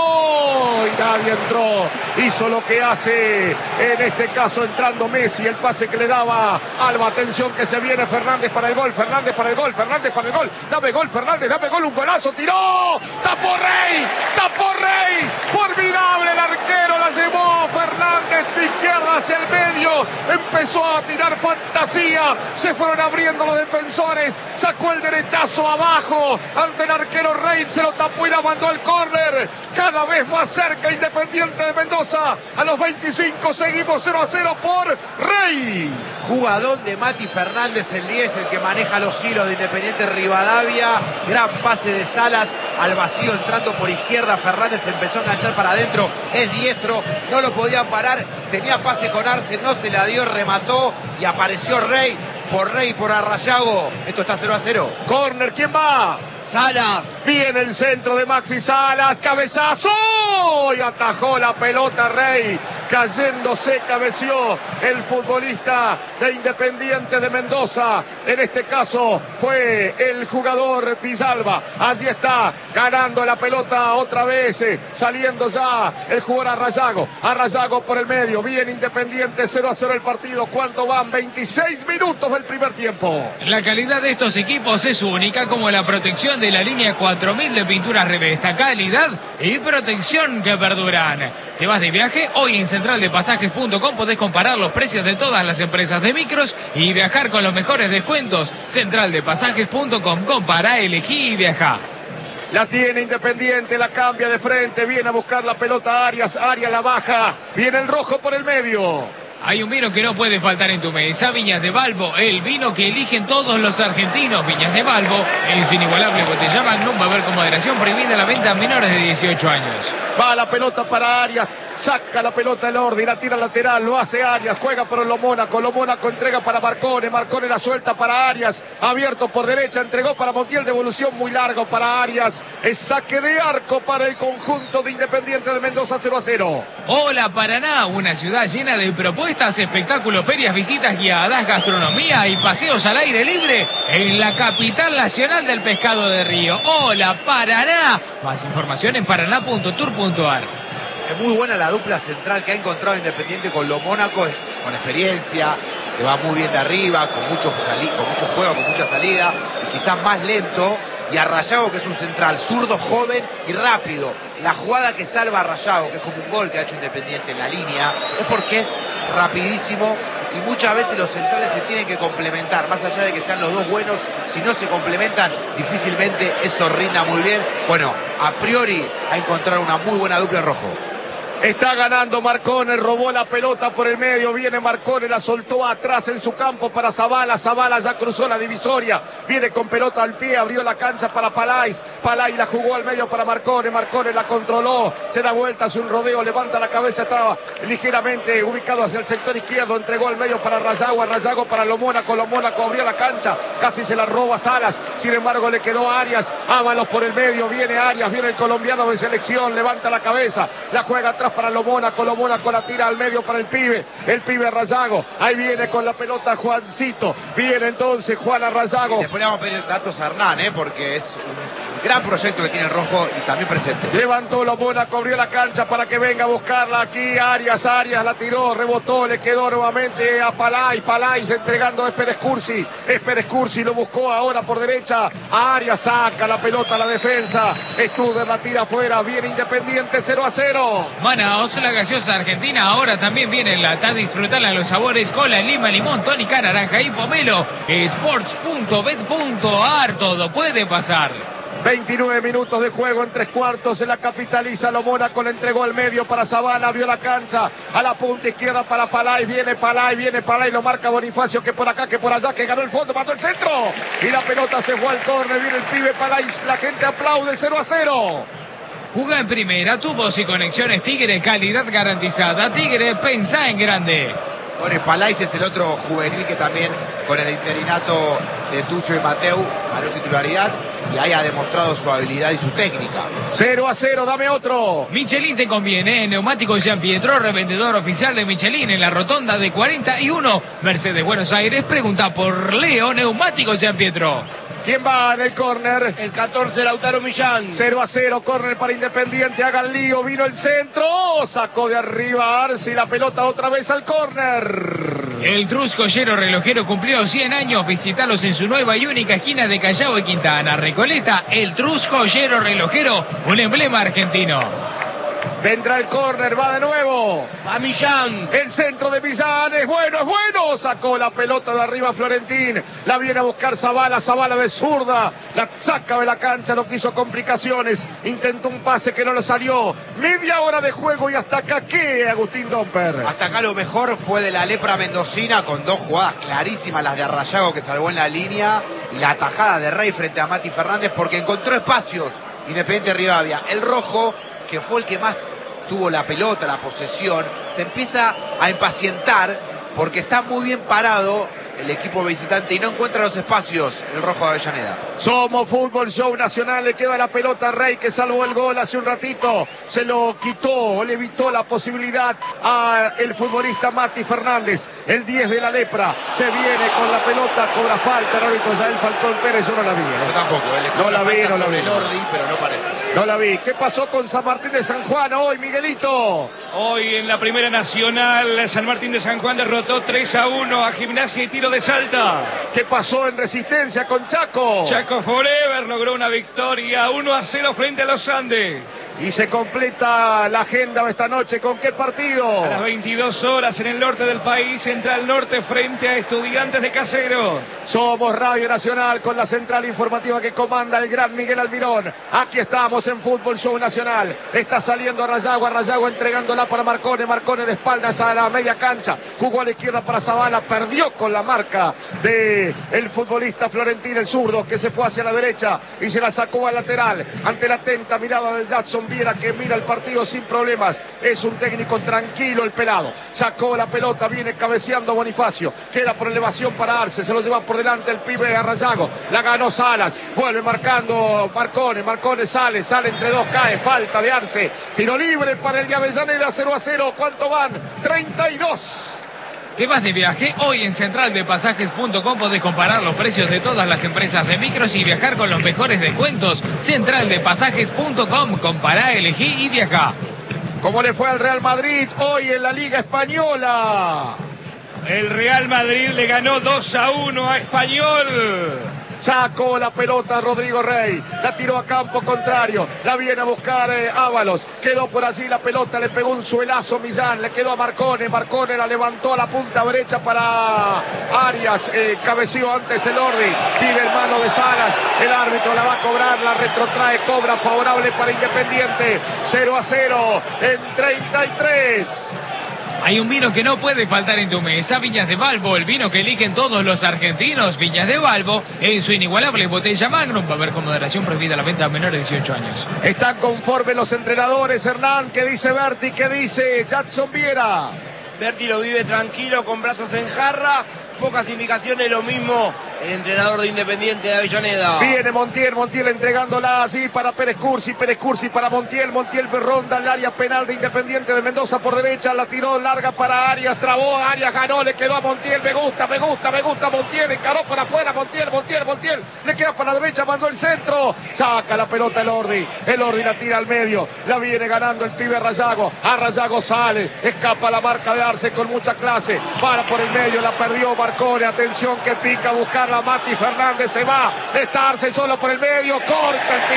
abajo. Y nadie entró. Hizo lo que hace en este caso entrando Messi. El pase que le daba Alba. Atención que se viene Fernández para el gol. Fernández para el gol. Fernández para el gol. Dame gol, Fernández. Dame gol. Un golazo. Tiró. Tapó Rey. Tapó Rey. Formidable el arquero. La llevó Fernández de izquierda hacia el medio. Empezó a tirar fantasía. Se fueron abriendo los defensores. Sacó el derechazo abajo ante el arquero Rey. Se lo tapó y la mandó al córner. Cada vez más cerca Independiente de Mendoza. A los 25 seguimos 0-0 por Rey. Jugadón de Mati Fernández, el 10, el que maneja los hilos de Independiente Rivadavia. Gran pase de Salas al vacío entrando por izquierda. Fernández empezó a enganchar para adentro. Es diestro, no lo podían parar. Tenía pase con Arce, no se la dio, remató y apareció Rey por Arrayago. Esto está 0-0. Córner, ¿quién va? Salas. Viene el centro de Maxi Salas, cabezazo y atajó la pelota Rey, cayéndose, cabeció el futbolista de Independiente de Mendoza, en este caso fue el jugador Villalba. Allí está ganando la pelota otra vez, saliendo ya el jugador Arrayago, Arrayago por el medio, bien Independiente, 0-0 el partido. ¿Cuánto van? 26 minutos del primer tiempo. La calidad de estos equipos es única, como la protección de la línea 4000 de pinturas Revesta. Calidad y protección que perduran. ¿Te vas de viaje? Hoy en centraldepasajes.com podés comparar los precios de todas las empresas de micros y viajar con los mejores descuentos. Centraldepasajes.com. Compara, elegí y viaja. La tiene Independiente, la cambia de frente, viene a buscar la pelota Arias, Arias la baja, viene el rojo por el medio. Hay un vino que no puede faltar en tu mesa, Viñas de Balbo, el vino que eligen todos los argentinos. Viñas de Balbo, en su inigualable botella Magnum, va a haber con moderación, prohibida la venta a menores de 18 años. Va la pelota para Arias, saca la pelota el Ordi, la tira lateral, lo hace Arias, juega por lo Mónaco entrega para Marcone, Marcone la suelta para Arias, abierto por derecha, entregó para Montiel, devolución muy largo para Arias, es saque de arco para el conjunto de Independiente de Mendoza, 0-0. Hola Paraná, una ciudad llena de propuestas, espectáculos, ferias, visitas guiadas, gastronomía y paseos al aire libre en la capital nacional del pescado de río. Hola Paraná, más información en paraná.tour.ar. Es muy buena la dupla central que ha encontrado Independiente con lo Mónaco, con experiencia, que va muy bien de arriba, con mucho fuego, con mucha salida, y quizás más lento, y a Rayago, que es un central zurdo, joven y rápido. La jugada que salva a Rayago, que es como un gol que ha hecho Independiente en la línea, es porque es rapidísimo y muchas veces los centrales se tienen que complementar, más allá de que sean los dos buenos, si no se complementan, difícilmente eso rinda muy bien. Bueno, a priori a encontrar una muy buena dupla en rojo. Está ganando Marcone, robó la pelota por el medio, viene Marcone, la soltó atrás en su campo para Zabala, Zabala ya cruzó la divisoria, viene con pelota al pie, abrió la cancha para Palais, Palais la jugó al medio para Marcone, Marcone la controló, se da vuelta, hace un rodeo, levanta la cabeza, estaba ligeramente ubicado hacia el sector izquierdo, entregó al medio para Rayago, Rayago para Lomónaco, Lomónaco abrió la cancha, casi se la roba Salas, sin embargo le quedó Arias, Ábalos por el medio, viene Arias, viene el colombiano de selección, levanta la cabeza, la juega atrás para Lomónaco, Lomónaco la tira al medio para el pibe Rayago, ahí viene con la pelota Juancito, viene entonces Juan a Rayago. Y después le vamos a pedir datos a Hernán, porque es un gran proyecto que tiene el rojo y también presente. Levantó Lomónaco, abrió la cancha para que venga a buscarla aquí, Arias la tiró, rebotó, le quedó nuevamente a Palais entregando a Esper Escursi lo buscó ahora por derecha, a Arias saca la pelota a la defensa, Studer la tira afuera, viene Independiente 0-0. Manaos, la gaseosa argentina, ahora también viene en lata, disfrutarla los sabores cola, lima, limón, tónica, naranja y pomelo. Sports.bet.ar, todo puede pasar. 29 minutos de juego en 3/4, se la capitaliza Lomónaco, le entregó al medio para Zabala, abrió la cancha, a la punta izquierda para Palais, viene Palais, lo marca Bonifacio, que por acá, que por allá, que ganó el fondo, mató el centro, y la pelota se fue al córner, viene el pibe Palais, la gente aplaude, 0-0. Juega en primera, tu voz y conexiones Tigre, calidad garantizada. Tigre, pensá en grande. Bueno, Palais es el otro juvenil que también con el interinato de Tucio y Mateu ganó titularidad y ahí ha demostrado su habilidad y su técnica. 0-0, dame otro. Michelin te conviene, Neumáticos Gian Pietro, revendedor oficial de Michelin en la rotonda de 41, Mercedes Buenos Aires. Pregunta por Leo, Neumáticos Gian Pietro. ¿Quién va en el córner? El 14, Lautaro Millán. 0-0, córner para Independiente, haga el lío, vino el centro, sacó de arriba Arce, la pelota otra vez al córner. El Truscollero relojero cumplió 100 años, visitalos en su nueva y única esquina de Callao y Quintana, Recoleta. El Truscollero relojero, un emblema argentino. Vendrá el córner, va de nuevo. A Millán. El centro de Millán es bueno. Sacó la pelota de arriba Florentín. La viene a buscar Zabala de zurda. La saca de la cancha, no quiso complicaciones. Intentó un pase que no le salió. Media hora de juego y hasta acá, ¿qué, Agustín Domper? Hasta acá lo mejor fue de la lepra mendocina con dos jugadas clarísimas, las de Rayago que salvó en la línea y la atajada de Rey frente a Mati Fernández porque encontró espacios. Independiente Rivadavia. El rojo, que fue el que más tuvo la pelota, la posesión, se empieza a impacientar porque está muy bien parado el equipo visitante y no encuentra los espacios el rojo de Avellaneda. Somos Fútbol Show Nacional, le queda la pelota a Rey que salvó el gol hace un ratito, se lo quitó, le evitó la posibilidad a el futbolista Mati Fernández, el 10 de la lepra, se viene con la pelota, cobra falta, el árbitro Yael Falcón Pérez, yo no la vi. Yo tampoco, no la vi. Lordi, pero no parece. No la vi. ¿Qué pasó con San Martín de San Juan hoy, Miguelito? Hoy en la Primera Nacional, San Martín de San Juan derrotó 3-1 a Gimnasia y Tiro de Salta. ¿Qué pasó en Resistencia con Chaco? Chaco Forever logró una victoria 1-0 frente a los Andes. Y se completa la agenda esta noche. ¿Con qué partido? A las 22 horas en el norte del país, Central Norte frente a Estudiantes de Caseros. Somos Radio Nacional con la central informativa que comanda el gran Miguel Almirón. Aquí estamos en Fútbol Show Nacional. Está saliendo a Rayago entregándola para Marcone de espaldas a la media cancha. Jugó a la izquierda para Zabala, perdió con la marca de el futbolista Florentín, el zurdo, que se fue hacia la derecha y se la sacó al lateral. Ante la atenta mirada de Jackson Viera, que mira el partido sin problemas. Es un técnico tranquilo el pelado. Sacó la pelota, viene cabeceando Bonifacio. Queda por elevación para Arce, se lo lleva por delante el pibe a Rayago. La ganó Salas, vuelve marcando Marcone sale entre dos, cae, falta de Arce. Tiro libre para el de Avellaneda, 0-0. ¿Cuánto van? 32. ¿Te vas de viaje? Hoy en centraldepasajes.com podés comparar los precios de todas las empresas de micros y viajar con los mejores descuentos. Centraldepasajes.com, compará, elegí y viajá. ¿Cómo le fue al Real Madrid hoy en la Liga Española? El Real Madrid le ganó 2-1 a Español. Sacó la pelota Rodrigo Rey. La tiró a campo contrario. La viene a buscar Ábalos. Quedó por allí la pelota. Le pegó un suelazo Millán. Le quedó a Marcone. Marcone la levantó a la punta derecha para Arias. Cabeció antes el Ordi. Pide el mano de Salas. El árbitro la va a cobrar. La retrotrae. Cobra favorable para Independiente. 0-0 en 33. Hay un vino que no puede faltar en tu mesa, Viñas de Valvo, el vino que eligen todos los argentinos. Viñas de Valvo, en su inigualable botella Magnum. Va a haber con moderación prohibida la venta a menores de 18 años. Están conformes los entrenadores, Hernán. ¿Qué dice Berti? ¿Qué dice Jackson Viera? Berti lo vive tranquilo, con brazos en jarra. Pocas indicaciones, lo mismo el entrenador de Independiente de Avellaneda. Viene Montiel entregándola así para Pérez Cursi para Montiel ronda el área penal de Independiente de Mendoza por derecha, la tiró larga para Arias, trabó, Arias ganó, le quedó a Montiel, me gusta Montiel, encaró para afuera, Montiel, le queda para la derecha, mandó el centro, saca la pelota el Ordi la tira al medio, la viene ganando el pibe Rayago, a Rayago sale, escapa la marca de Arce con mucha clase, para por el medio, la perdió Marcone, atención que pica a buscarla Mati Fernández, se va, está Arce solo por el medio, corta el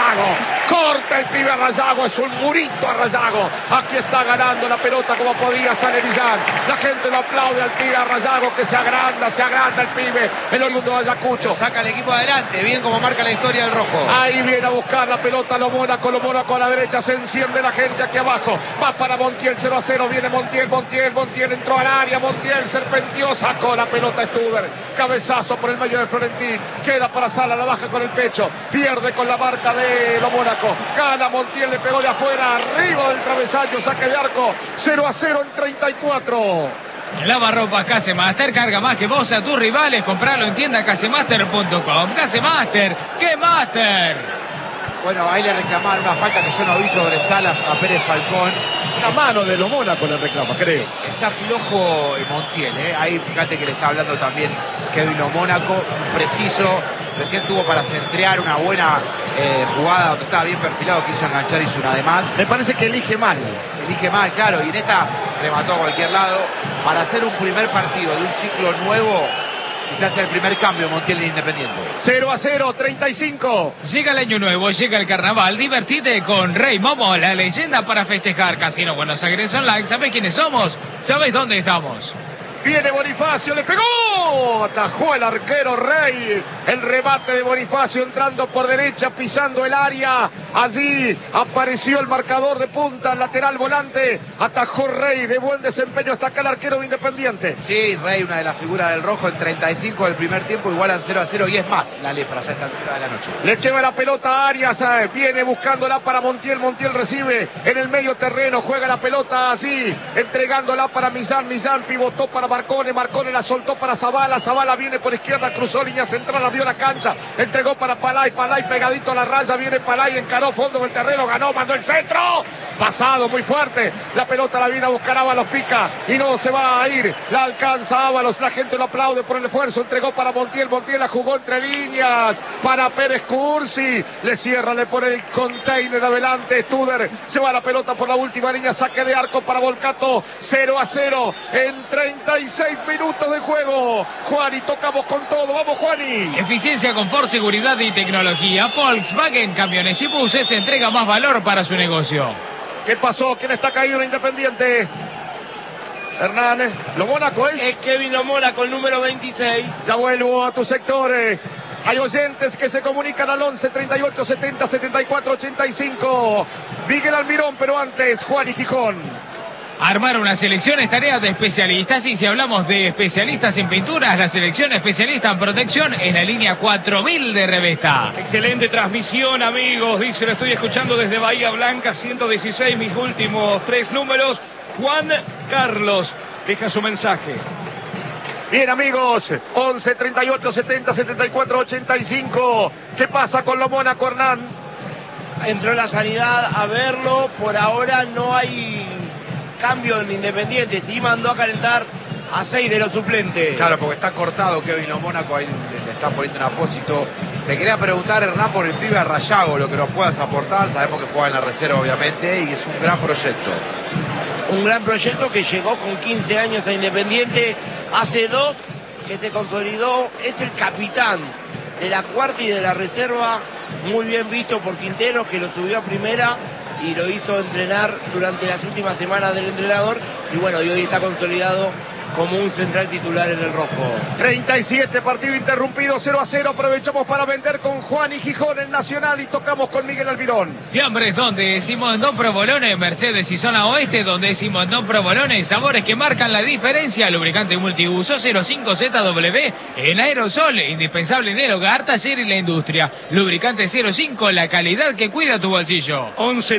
pibe Rayago, es un murito a Rayago, aquí está ganando la pelota como podía, sale Millán, la gente lo aplaude al pibe a Rayago que se agranda el pibe, el oriundo de Ayacucho, saca el equipo adelante, bien como marca la historia del rojo. Ahí viene a buscar la pelota lo Mónaco a la derecha, se enciende la gente aquí abajo, va para Montiel, 0-0, viene Montiel entró al área, Montiel serpenteó, sacó la pelota Studer, cabezazo por el medio de Florentín, queda para Sala, la baja con el pecho, pierde con la marca de lo Mónaco, gana Montiel, le pegó de afuera, arriba del travesaño, saque de arco, 0-0 en 34. Lavarropas Casemaster, carga más que vos a tus rivales, compralo en tienda casemaster.com. Casemaster, ¡qué master! Bueno, ahí le reclamaron una falta que yo no vi sobre Salas a Pérez Falcón. Una mano de lo Mónaco le reclama, creo. Sí, está flojo Montiel, Ahí fíjate que le está hablando también Kevin Lo Mónaco, preciso. Recién tuvo para centrear una buena jugada donde estaba bien perfilado, quiso enganchar, hizo una de más. Me parece que elige mal, claro, y en esta remató a cualquier lado. Para hacer un primer partido de un ciclo nuevo, quizás el primer cambio Montiel en Independiente. 0-0, 35. Llega el año nuevo, llega el carnaval. Divertite con Rey Momo, la leyenda para festejar. Casino Buenos Aires Online. ¿Sabés quiénes somos? ¿Sabés dónde estamos? Viene Bonifacio, le pegó, atajó el arquero Rey, el remate de Bonifacio entrando por derecha, pisando el área, allí apareció el marcador de punta, lateral volante, atajó Rey, de buen desempeño, hasta acá el arquero de Independiente. Sí, Rey, una de las figuras del rojo en 35 del primer tiempo, igualan 0-0 y es más la lepra ya a esta altura de la noche. Le lleva la pelota a Arias, viene buscándola para Montiel, Montiel recibe en el medio terreno, juega la pelota así, entregándola para Millán, pivotó para Marcone la soltó para Zavala viene por izquierda, cruzó línea central, abrió la cancha, entregó para Palay pegadito a la raya, viene Palay, encaró fondo del terreno, ganó, mandó el centro, pasado muy fuerte, la pelota la viene a buscar Ábalos, pica y no se va a ir, la alcanza Ábalos, la gente lo aplaude por el esfuerzo, entregó para Montiel la jugó entre líneas, para Pérez Cursi, le cierra, le pone el container adelante, Studer, se va la pelota por la última línea, saque de arco para Volcato, 0-0 en 36 minutos de juego. Juani, tocamos con todo. Vamos, Juani. Eficiencia, confort, seguridad y tecnología. Volkswagen Camiones y Buses entrega más valor para su negocio. ¿Qué pasó? ¿Quién está caído en Independiente? Hernández. ¿Lo Mónaco es? Es Kevin Lo Mónaco, el número 26. Ya vuelvo a tu sector. Hay oyentes que se comunican al 11 38 70 74 85. Miguel Almirón, pero antes Juan y Gijón. Armar una selección es tarea de especialistas, y si hablamos de especialistas en pinturas, la selección especialista en protección es la línea 4000 de Revesta. Excelente transmisión, amigos, dice, lo estoy escuchando desde Bahía Blanca, 116, mis últimos 3 números. Juan Carlos deja su mensaje. Bien, amigos, 11 38 70 74 85. ¿Qué pasa con Lo Mónaco, Hernán? Entró la sanidad a verlo, por ahora no hay cambio en Independiente, sí mandó a calentar a 6 de los suplentes. Claro, porque está cortado Kevin Lo Mónaco, ahí le están poniendo un apósito. Te quería preguntar, Hernán, por el pibe a Rayago, lo que nos puedas aportar. Sabemos que juega en la reserva, obviamente, y es un gran proyecto. Un gran proyecto que llegó con 15 años a Independiente, hace 2 que se consolidó, es el capitán de la cuarta y de la reserva, muy bien visto por Quintero, que lo subió a primera y lo hizo entrenar durante las últimas semanas del entrenador, y bueno, y hoy está consolidado como un central titular en el rojo. 37, partido interrumpido, 0-0. Aprovechamos para vender con Juan y Gijón en Nacional y tocamos con Miguel Almirón. Fiambres donde Simondón Provolone, Mercedes y zona oeste donde Simondón Provolone, sabores que marcan la diferencia. Lubricante multiuso 05ZW en aerosol, indispensable en el hogar, taller y la industria. Lubricante 05, la calidad que cuida tu bolsillo.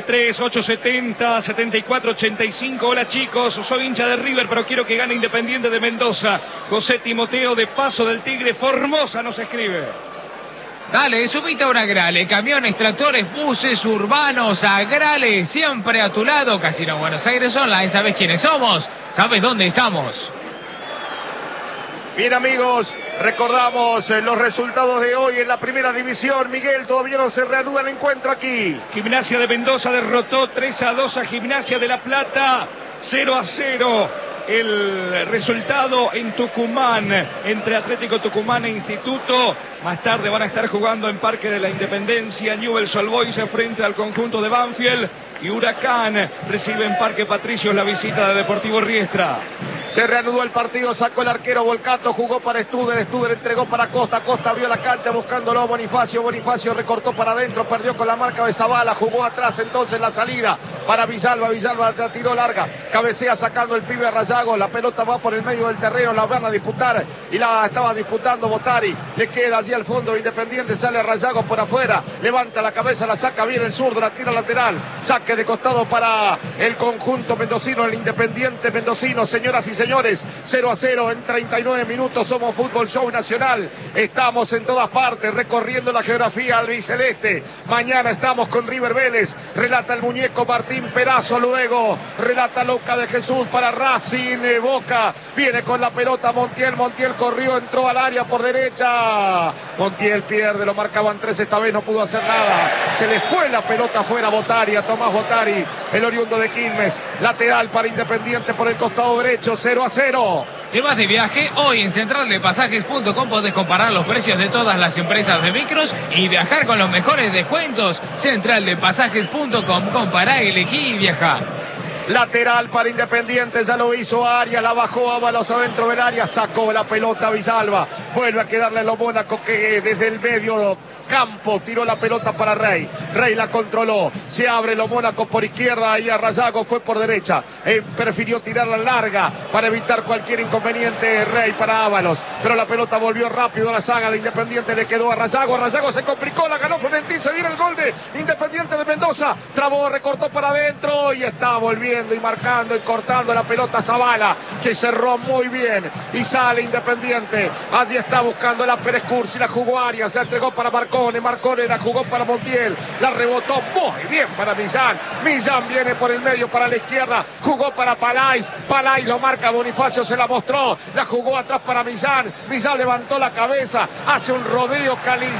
11-3-870-7485. Hola chicos, soy hincha de River, pero quiero que gane Independiente de Mendoza. José Timoteo de Paso del Tigre, Formosa nos escribe. Dale, subite a una Grale, camiones, tractores, buses urbanos, a Grale, siempre a tu lado. Casino Buenos Aires Online, ¿sabes quiénes somos? ¿Sabes dónde estamos? Bien amigos, recordamos los resultados de hoy en la primera división. Miguel, todavía no se reanuda el encuentro aquí. Gimnasia de Mendoza derrotó 3-2 a Gimnasia de La Plata, 0-0. El resultado en Tucumán, entre Atlético Tucumán e Instituto. Más tarde van a estar jugando en Parque de la Independencia. Newell's Old Boys frente al conjunto de Banfield. Y Huracán recibe en Parque Patricios la visita de Deportivo Riestra. Se reanudó el partido, sacó el arquero Volcato, jugó para Studer, Studer entregó para Costa, Costa abrió la cancha buscándolo Bonifacio, Bonifacio recortó para adentro, perdió con la marca de Zavala, jugó atrás entonces la salida para Villalba, Villalba la tiró larga, cabecea sacando el pibe a Rayago, la pelota va por el medio del terreno, la van a disputar y la estaba disputando Botari, le queda allí al fondo Independiente, sale Rayago por afuera, levanta la cabeza, la saca bien el zurdo, la tira lateral, saque de costado para el conjunto mendocino, el Independiente mendocino, señoras y señores, 0-0 en 39 minutos, somos Fútbol Show Nacional, estamos en todas partes, recorriendo la geografía albiceleste, mañana estamos con River Vélez, relata el muñeco Martín Perazo, luego relata Luca de Jesús para Racing, Boca, viene con la pelota Montiel, Montiel corrió, entró al área por derecha, Montiel pierde, lo marcaban 3, esta vez no pudo hacer nada, se le fue la pelota afuera Botari, a Tomás Botari, el oriundo de Quilmes, lateral para Independiente por el costado derecho, 0-0. ¿Te vas de viaje? Hoy en centraldepasajes.com podés comparar los precios de todas las empresas de micros y viajar con los mejores descuentos. Centraldepasajes.com, compará, elegí y viajá. Lateral para Independiente, ya lo hizo Arias, la bajó Ábalos adentro del área, sacó la pelota a Villalba, vuelve a quedarle a los Mónaco que desde el medio campo tiró la pelota para Rey, Rey la controló, se abre los Mónaco por izquierda y a Rayago fue por derecha, prefirió tirarla larga para evitar cualquier inconveniente Rey para Ábalos, pero la pelota volvió rápido a la saga de Independiente, le quedó a Rayago se complicó, la ganó Florentín, se viene el gol de Independiente de Mendoza, trabó, recortó para adentro y está volviendo y marcando y cortando la pelota Zavala, que cerró muy bien y sale Independiente, allí está buscando la Pérez Cursi, la jugó Arias, se entregó para Marcone la jugó para Montiel, la rebotó muy bien para Millán viene por el medio para la izquierda, jugó para Palais lo marca Bonifacio, se la mostró, la jugó atrás para Millán levantó la cabeza, hace un rodeo,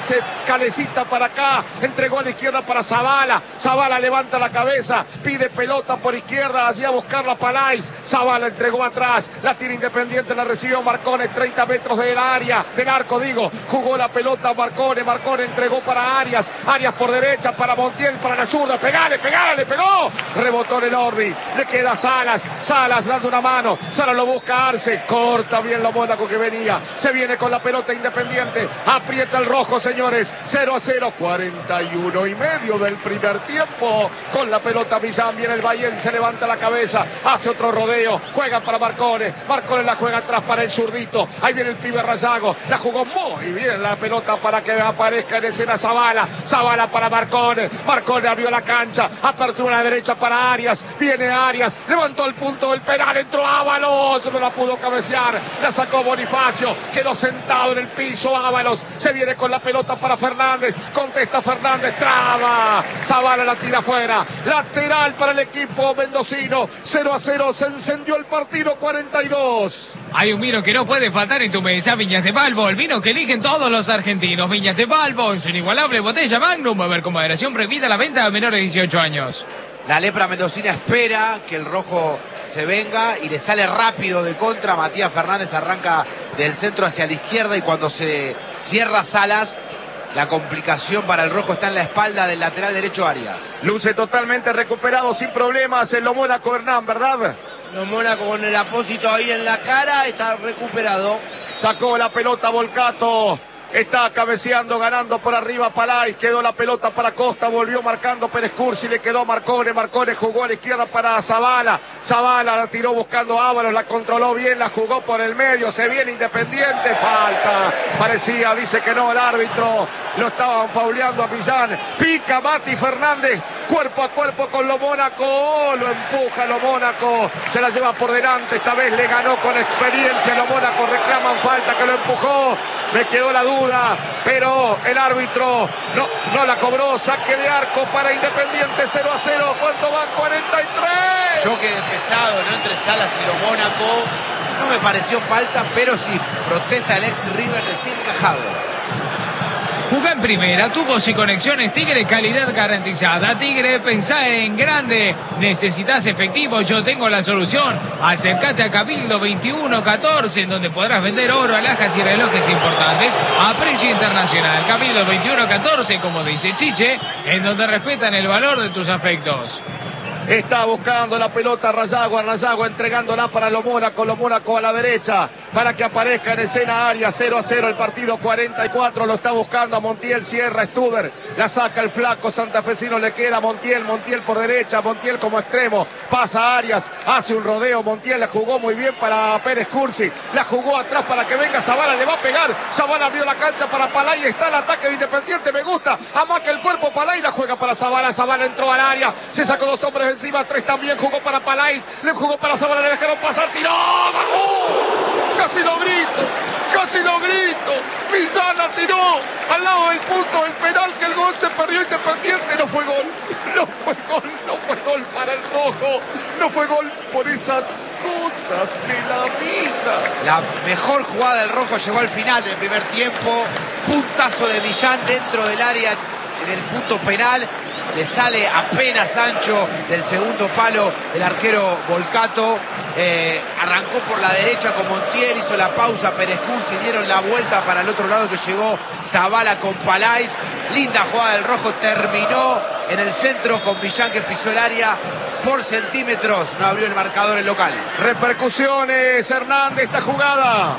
calecita para acá, entregó a la izquierda para Zavala levanta la cabeza, pide pelota por izquierda, allí a buscarla Palais, Zavala entregó atrás, la tira Independiente, la recibió Marcone, 30 metros del área, del arco digo, jugó la pelota Marcone entregó para Arias por derecha, para Montiel, para la zurda, pegale, le pegó, rebotó en el Ordi, le queda Salas dando una mano, Salas lo busca Arce, corta bien lo Mónaco que venía, se viene con la pelota Independiente, aprieta el rojo señores, 0-0, 41 y medio del primer tiempo, con la pelota Millán, viene el Bayern, se levanta la cabeza, hace otro rodeo, juega para Marcone la juega atrás para el zurdito, ahí viene el pibe Rayago, la jugó muy bien la pelota para que aparezca en escena Zavala para Marcone abrió la cancha, apertura a la derecha para Arias, viene Arias, levantó el punto del penal, entró Ábalos, no la pudo cabecear, la sacó Bonifacio, quedó sentado en el piso Ábalos, se viene con la pelota para Fernández, contesta Fernández, traba, Zavala la tira afuera, lateral para el equipo mendocino, 0-0, se encendió el partido, 42. Hay un vino que no puede faltar en tu mesa, Viñas de Balbo, el vino que eligen todos los argentinos, Viñas de Balbo, en su inigualable botella Magnum, beber con moderación, prohibida la venta a menores de 18 años. La lepra mendocina espera que el rojo se venga y le sale rápido de contra. Matías Fernández arranca del centro hacia la izquierda y cuando se cierra Salas, la complicación para el rojo está en la espalda del lateral derecho Arias. Luce totalmente recuperado sin problemas en lo Mónaco, Hernán, ¿verdad? Lo Mónaco con el apósito ahí en la cara, está recuperado. Sacó la pelota Volcato. Está cabeceando, ganando por arriba Palais, quedó la pelota para Costa, volvió marcando Pérez Cursi, le quedó Marcone jugó a la izquierda para Zavala, la tiró buscando a Ábalos, la controló bien, la jugó por el medio, se viene Independiente, falta, parecía, dice que no, el árbitro, lo estaban fauleando a Millán, pica Mati Fernández, cuerpo a cuerpo con lo Mónaco, lo empuja lo Mónaco, se la lleva por delante, esta vez le ganó con experiencia, lo Mónaco reclaman falta que lo empujó, me quedó la duda, pero el árbitro no la cobró, saque de arco para Independiente, 0-0, ¿cuánto van? 43. Choque de pesado, ¿no? Entre Salas y lo Mónaco, no me pareció falta, pero sí, protesta el ex River recién encajado. Jugá en primera, tubos y conexiones Tigre, calidad garantizada. Tigre, pensá en grande. Necesitas efectivo, yo tengo la solución. Acércate a Cabildo 2114, en donde podrás vender oro, alhajas y relojes importantes a precio internacional. Cabildo 2114, como dice Chiche, en donde respetan el valor de tus afectos. Está buscando la pelota Rayagua entregándola para lo Mónaco a la derecha, para que aparezca en escena Arias, 0-0 el partido, 44, lo está buscando a Montiel, cierra Studer, la saca el flaco santafesino, le queda Montiel por derecha, Montiel como extremo, pasa Arias, hace un rodeo, Montiel la jugó muy bien para Pérez Cursi, la jugó atrás para que venga Zavala, le va a pegar, Zavala abrió la cancha para Palay, está el ataque de Independiente, me gusta, amaca el cuerpo Palay, la juega para Zavala entró al área, se sacó dos hombres encima, tres también, jugó para Palay, le jugó para Zavala, le dejaron pasar, tiró, ¡bajó! Casi lo grito, Millán tiró al lado del punto del penal, que el gol se perdió Independiente, no fue gol para el rojo, no fue gol por esas cosas de la vida. La mejor jugada del rojo llegó al final del primer tiempo, puntazo de Millán dentro del área en el punto penal. Le sale apenas ancho del segundo palo el arquero Volcato. Arrancó por la derecha con Montiel, hizo la pausa Pérez Cursi, dieron la vuelta para el otro lado que llegó Zavala con Palais. Linda jugada del rojo, terminó en el centro con Millán que pisó el área por centímetros, no abrió el marcador el local. Repercusiones, Hernández, esta jugada.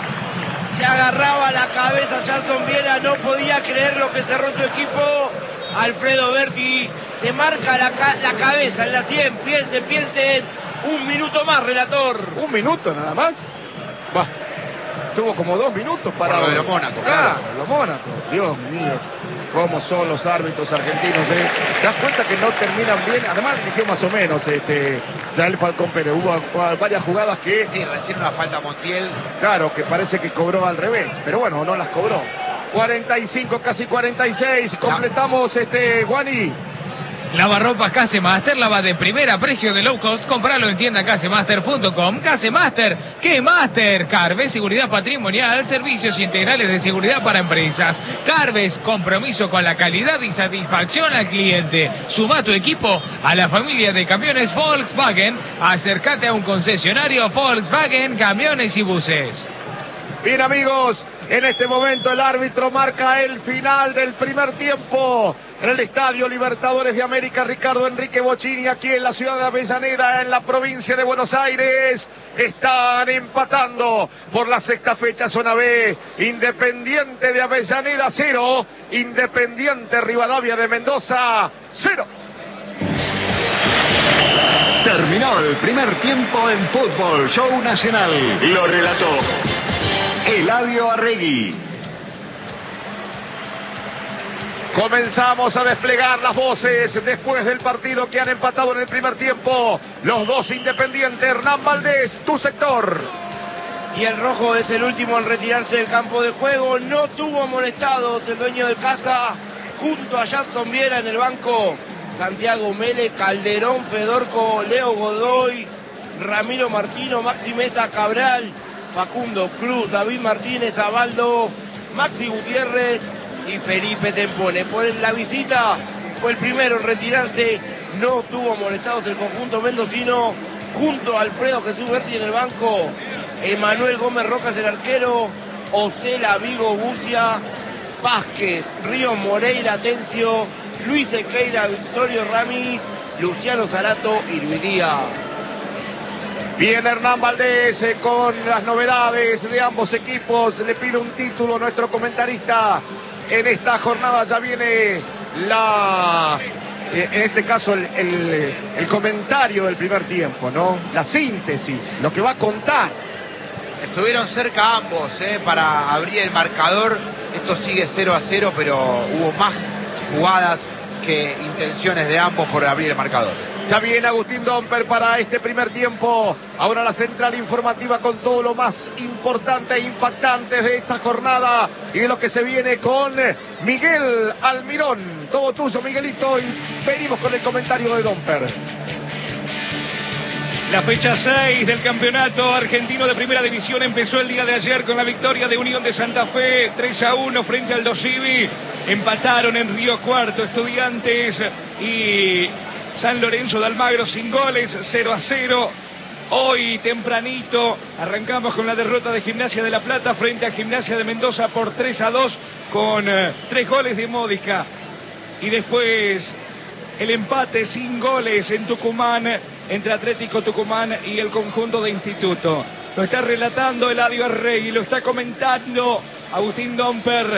Se agarraba la cabeza Jason Viera, no podía creer lo que cerró tu equipo. Alfredo Berti se marca la cabeza en la 100, piensen, un minuto más, relator. ¿Un minuto nada más? Bah, tuvo como 2 minutos para... Por lo de lo Mónaco, claro. Lo Mónaco, Dios mío, cómo son los árbitros argentinos, ¿eh? ¿Te das cuenta que no terminan bien? Además, eligió más o menos ya el Falcón Pérez, hubo varias jugadas que... Sí, recién una falta Montiel. Claro, que parece que cobró al revés, pero bueno, no las cobró. 45, casi 46. Completamos Guani. Lavarropas Casemaster, lava de primera, precio de low cost. Compralo en tienda casemaster.com. Casemaster, ¿qué Master? Carves, seguridad patrimonial, servicios integrales de seguridad para empresas. Carves, compromiso con la calidad y satisfacción al cliente. Suma tu equipo a la familia de camiones Volkswagen. Acércate a un concesionario Volkswagen, camiones y buses. Bien, amigos, en este momento el árbitro marca el final del primer tiempo en el Estadio Libertadores de América. Ricardo Enrique Bocchini, aquí en la ciudad de Avellaneda, en la provincia de Buenos Aires. Están empatando por la sexta fecha, zona B. Independiente de Avellaneda 0, Independiente Rivadavia de Mendoza 0. Terminó el primer tiempo en Fútbol Show Nacional. Lo relató Eladio Arregui. Comenzamos a desplegar las voces después del partido que han empatado en el primer tiempo. Los dos Independientes. Hernán Valdés, tu sector. Y el rojo es el último en retirarse del campo de juego. No tuvo amonestados el dueño de casa. Junto a Jason Viera en el banco, Santiago Mele, Calderón, Fedorco, Leo Godoy, Ramiro Martino, Maxi Mesa, Cabral, Facundo Cruz, David Martínez, Abaldo, Maxi Gutiérrez y Felipe Tempone. Por la visita fue el primero en retirarse no tuvo molestados el conjunto mendocino, junto a Alfredo Jesús Berti en el banco, Emanuel Gómez Rojas el arquero, Ocela Vigo Bucia, Vázquez, Ríos Moreira Atencio, Luis Equeira, Victorio Rami, Luciano Zarato y Luis Díaz. Bien, Hernán Valdés con las novedades de ambos equipos. Le pido un título a nuestro comentarista. En esta jornada ya viene en este caso el comentario del primer tiempo, ¿no? La síntesis, lo que va a contar. Estuvieron cerca ambos para abrir el marcador. Esto sigue 0-0, pero hubo más jugadas que intenciones de ambos por abrir el marcador. Ya viene Agustín Domper para este primer tiempo. Ahora la central informativa con todo lo más importante e impactante de esta jornada y de lo que se viene con Miguel Almirón. Todo tuyo, Miguelito, y venimos con el comentario de Domper. La fecha 6 del campeonato argentino de primera división empezó el día de ayer con la victoria de Unión de Santa Fe 3-1 frente al Dosivi. Empataron en Río Cuarto Estudiantes y San Lorenzo de Almagro sin goles, 0-0. Hoy tempranito arrancamos con la derrota de Gimnasia de La Plata frente a Gimnasia de Mendoza por 3-2 con 3 goles de Módica. Y después el empate sin goles en Tucumán entre Atlético Tucumán y el conjunto de Instituto. Lo está relatando Eladio Arregui, lo está comentando Agustín Domper.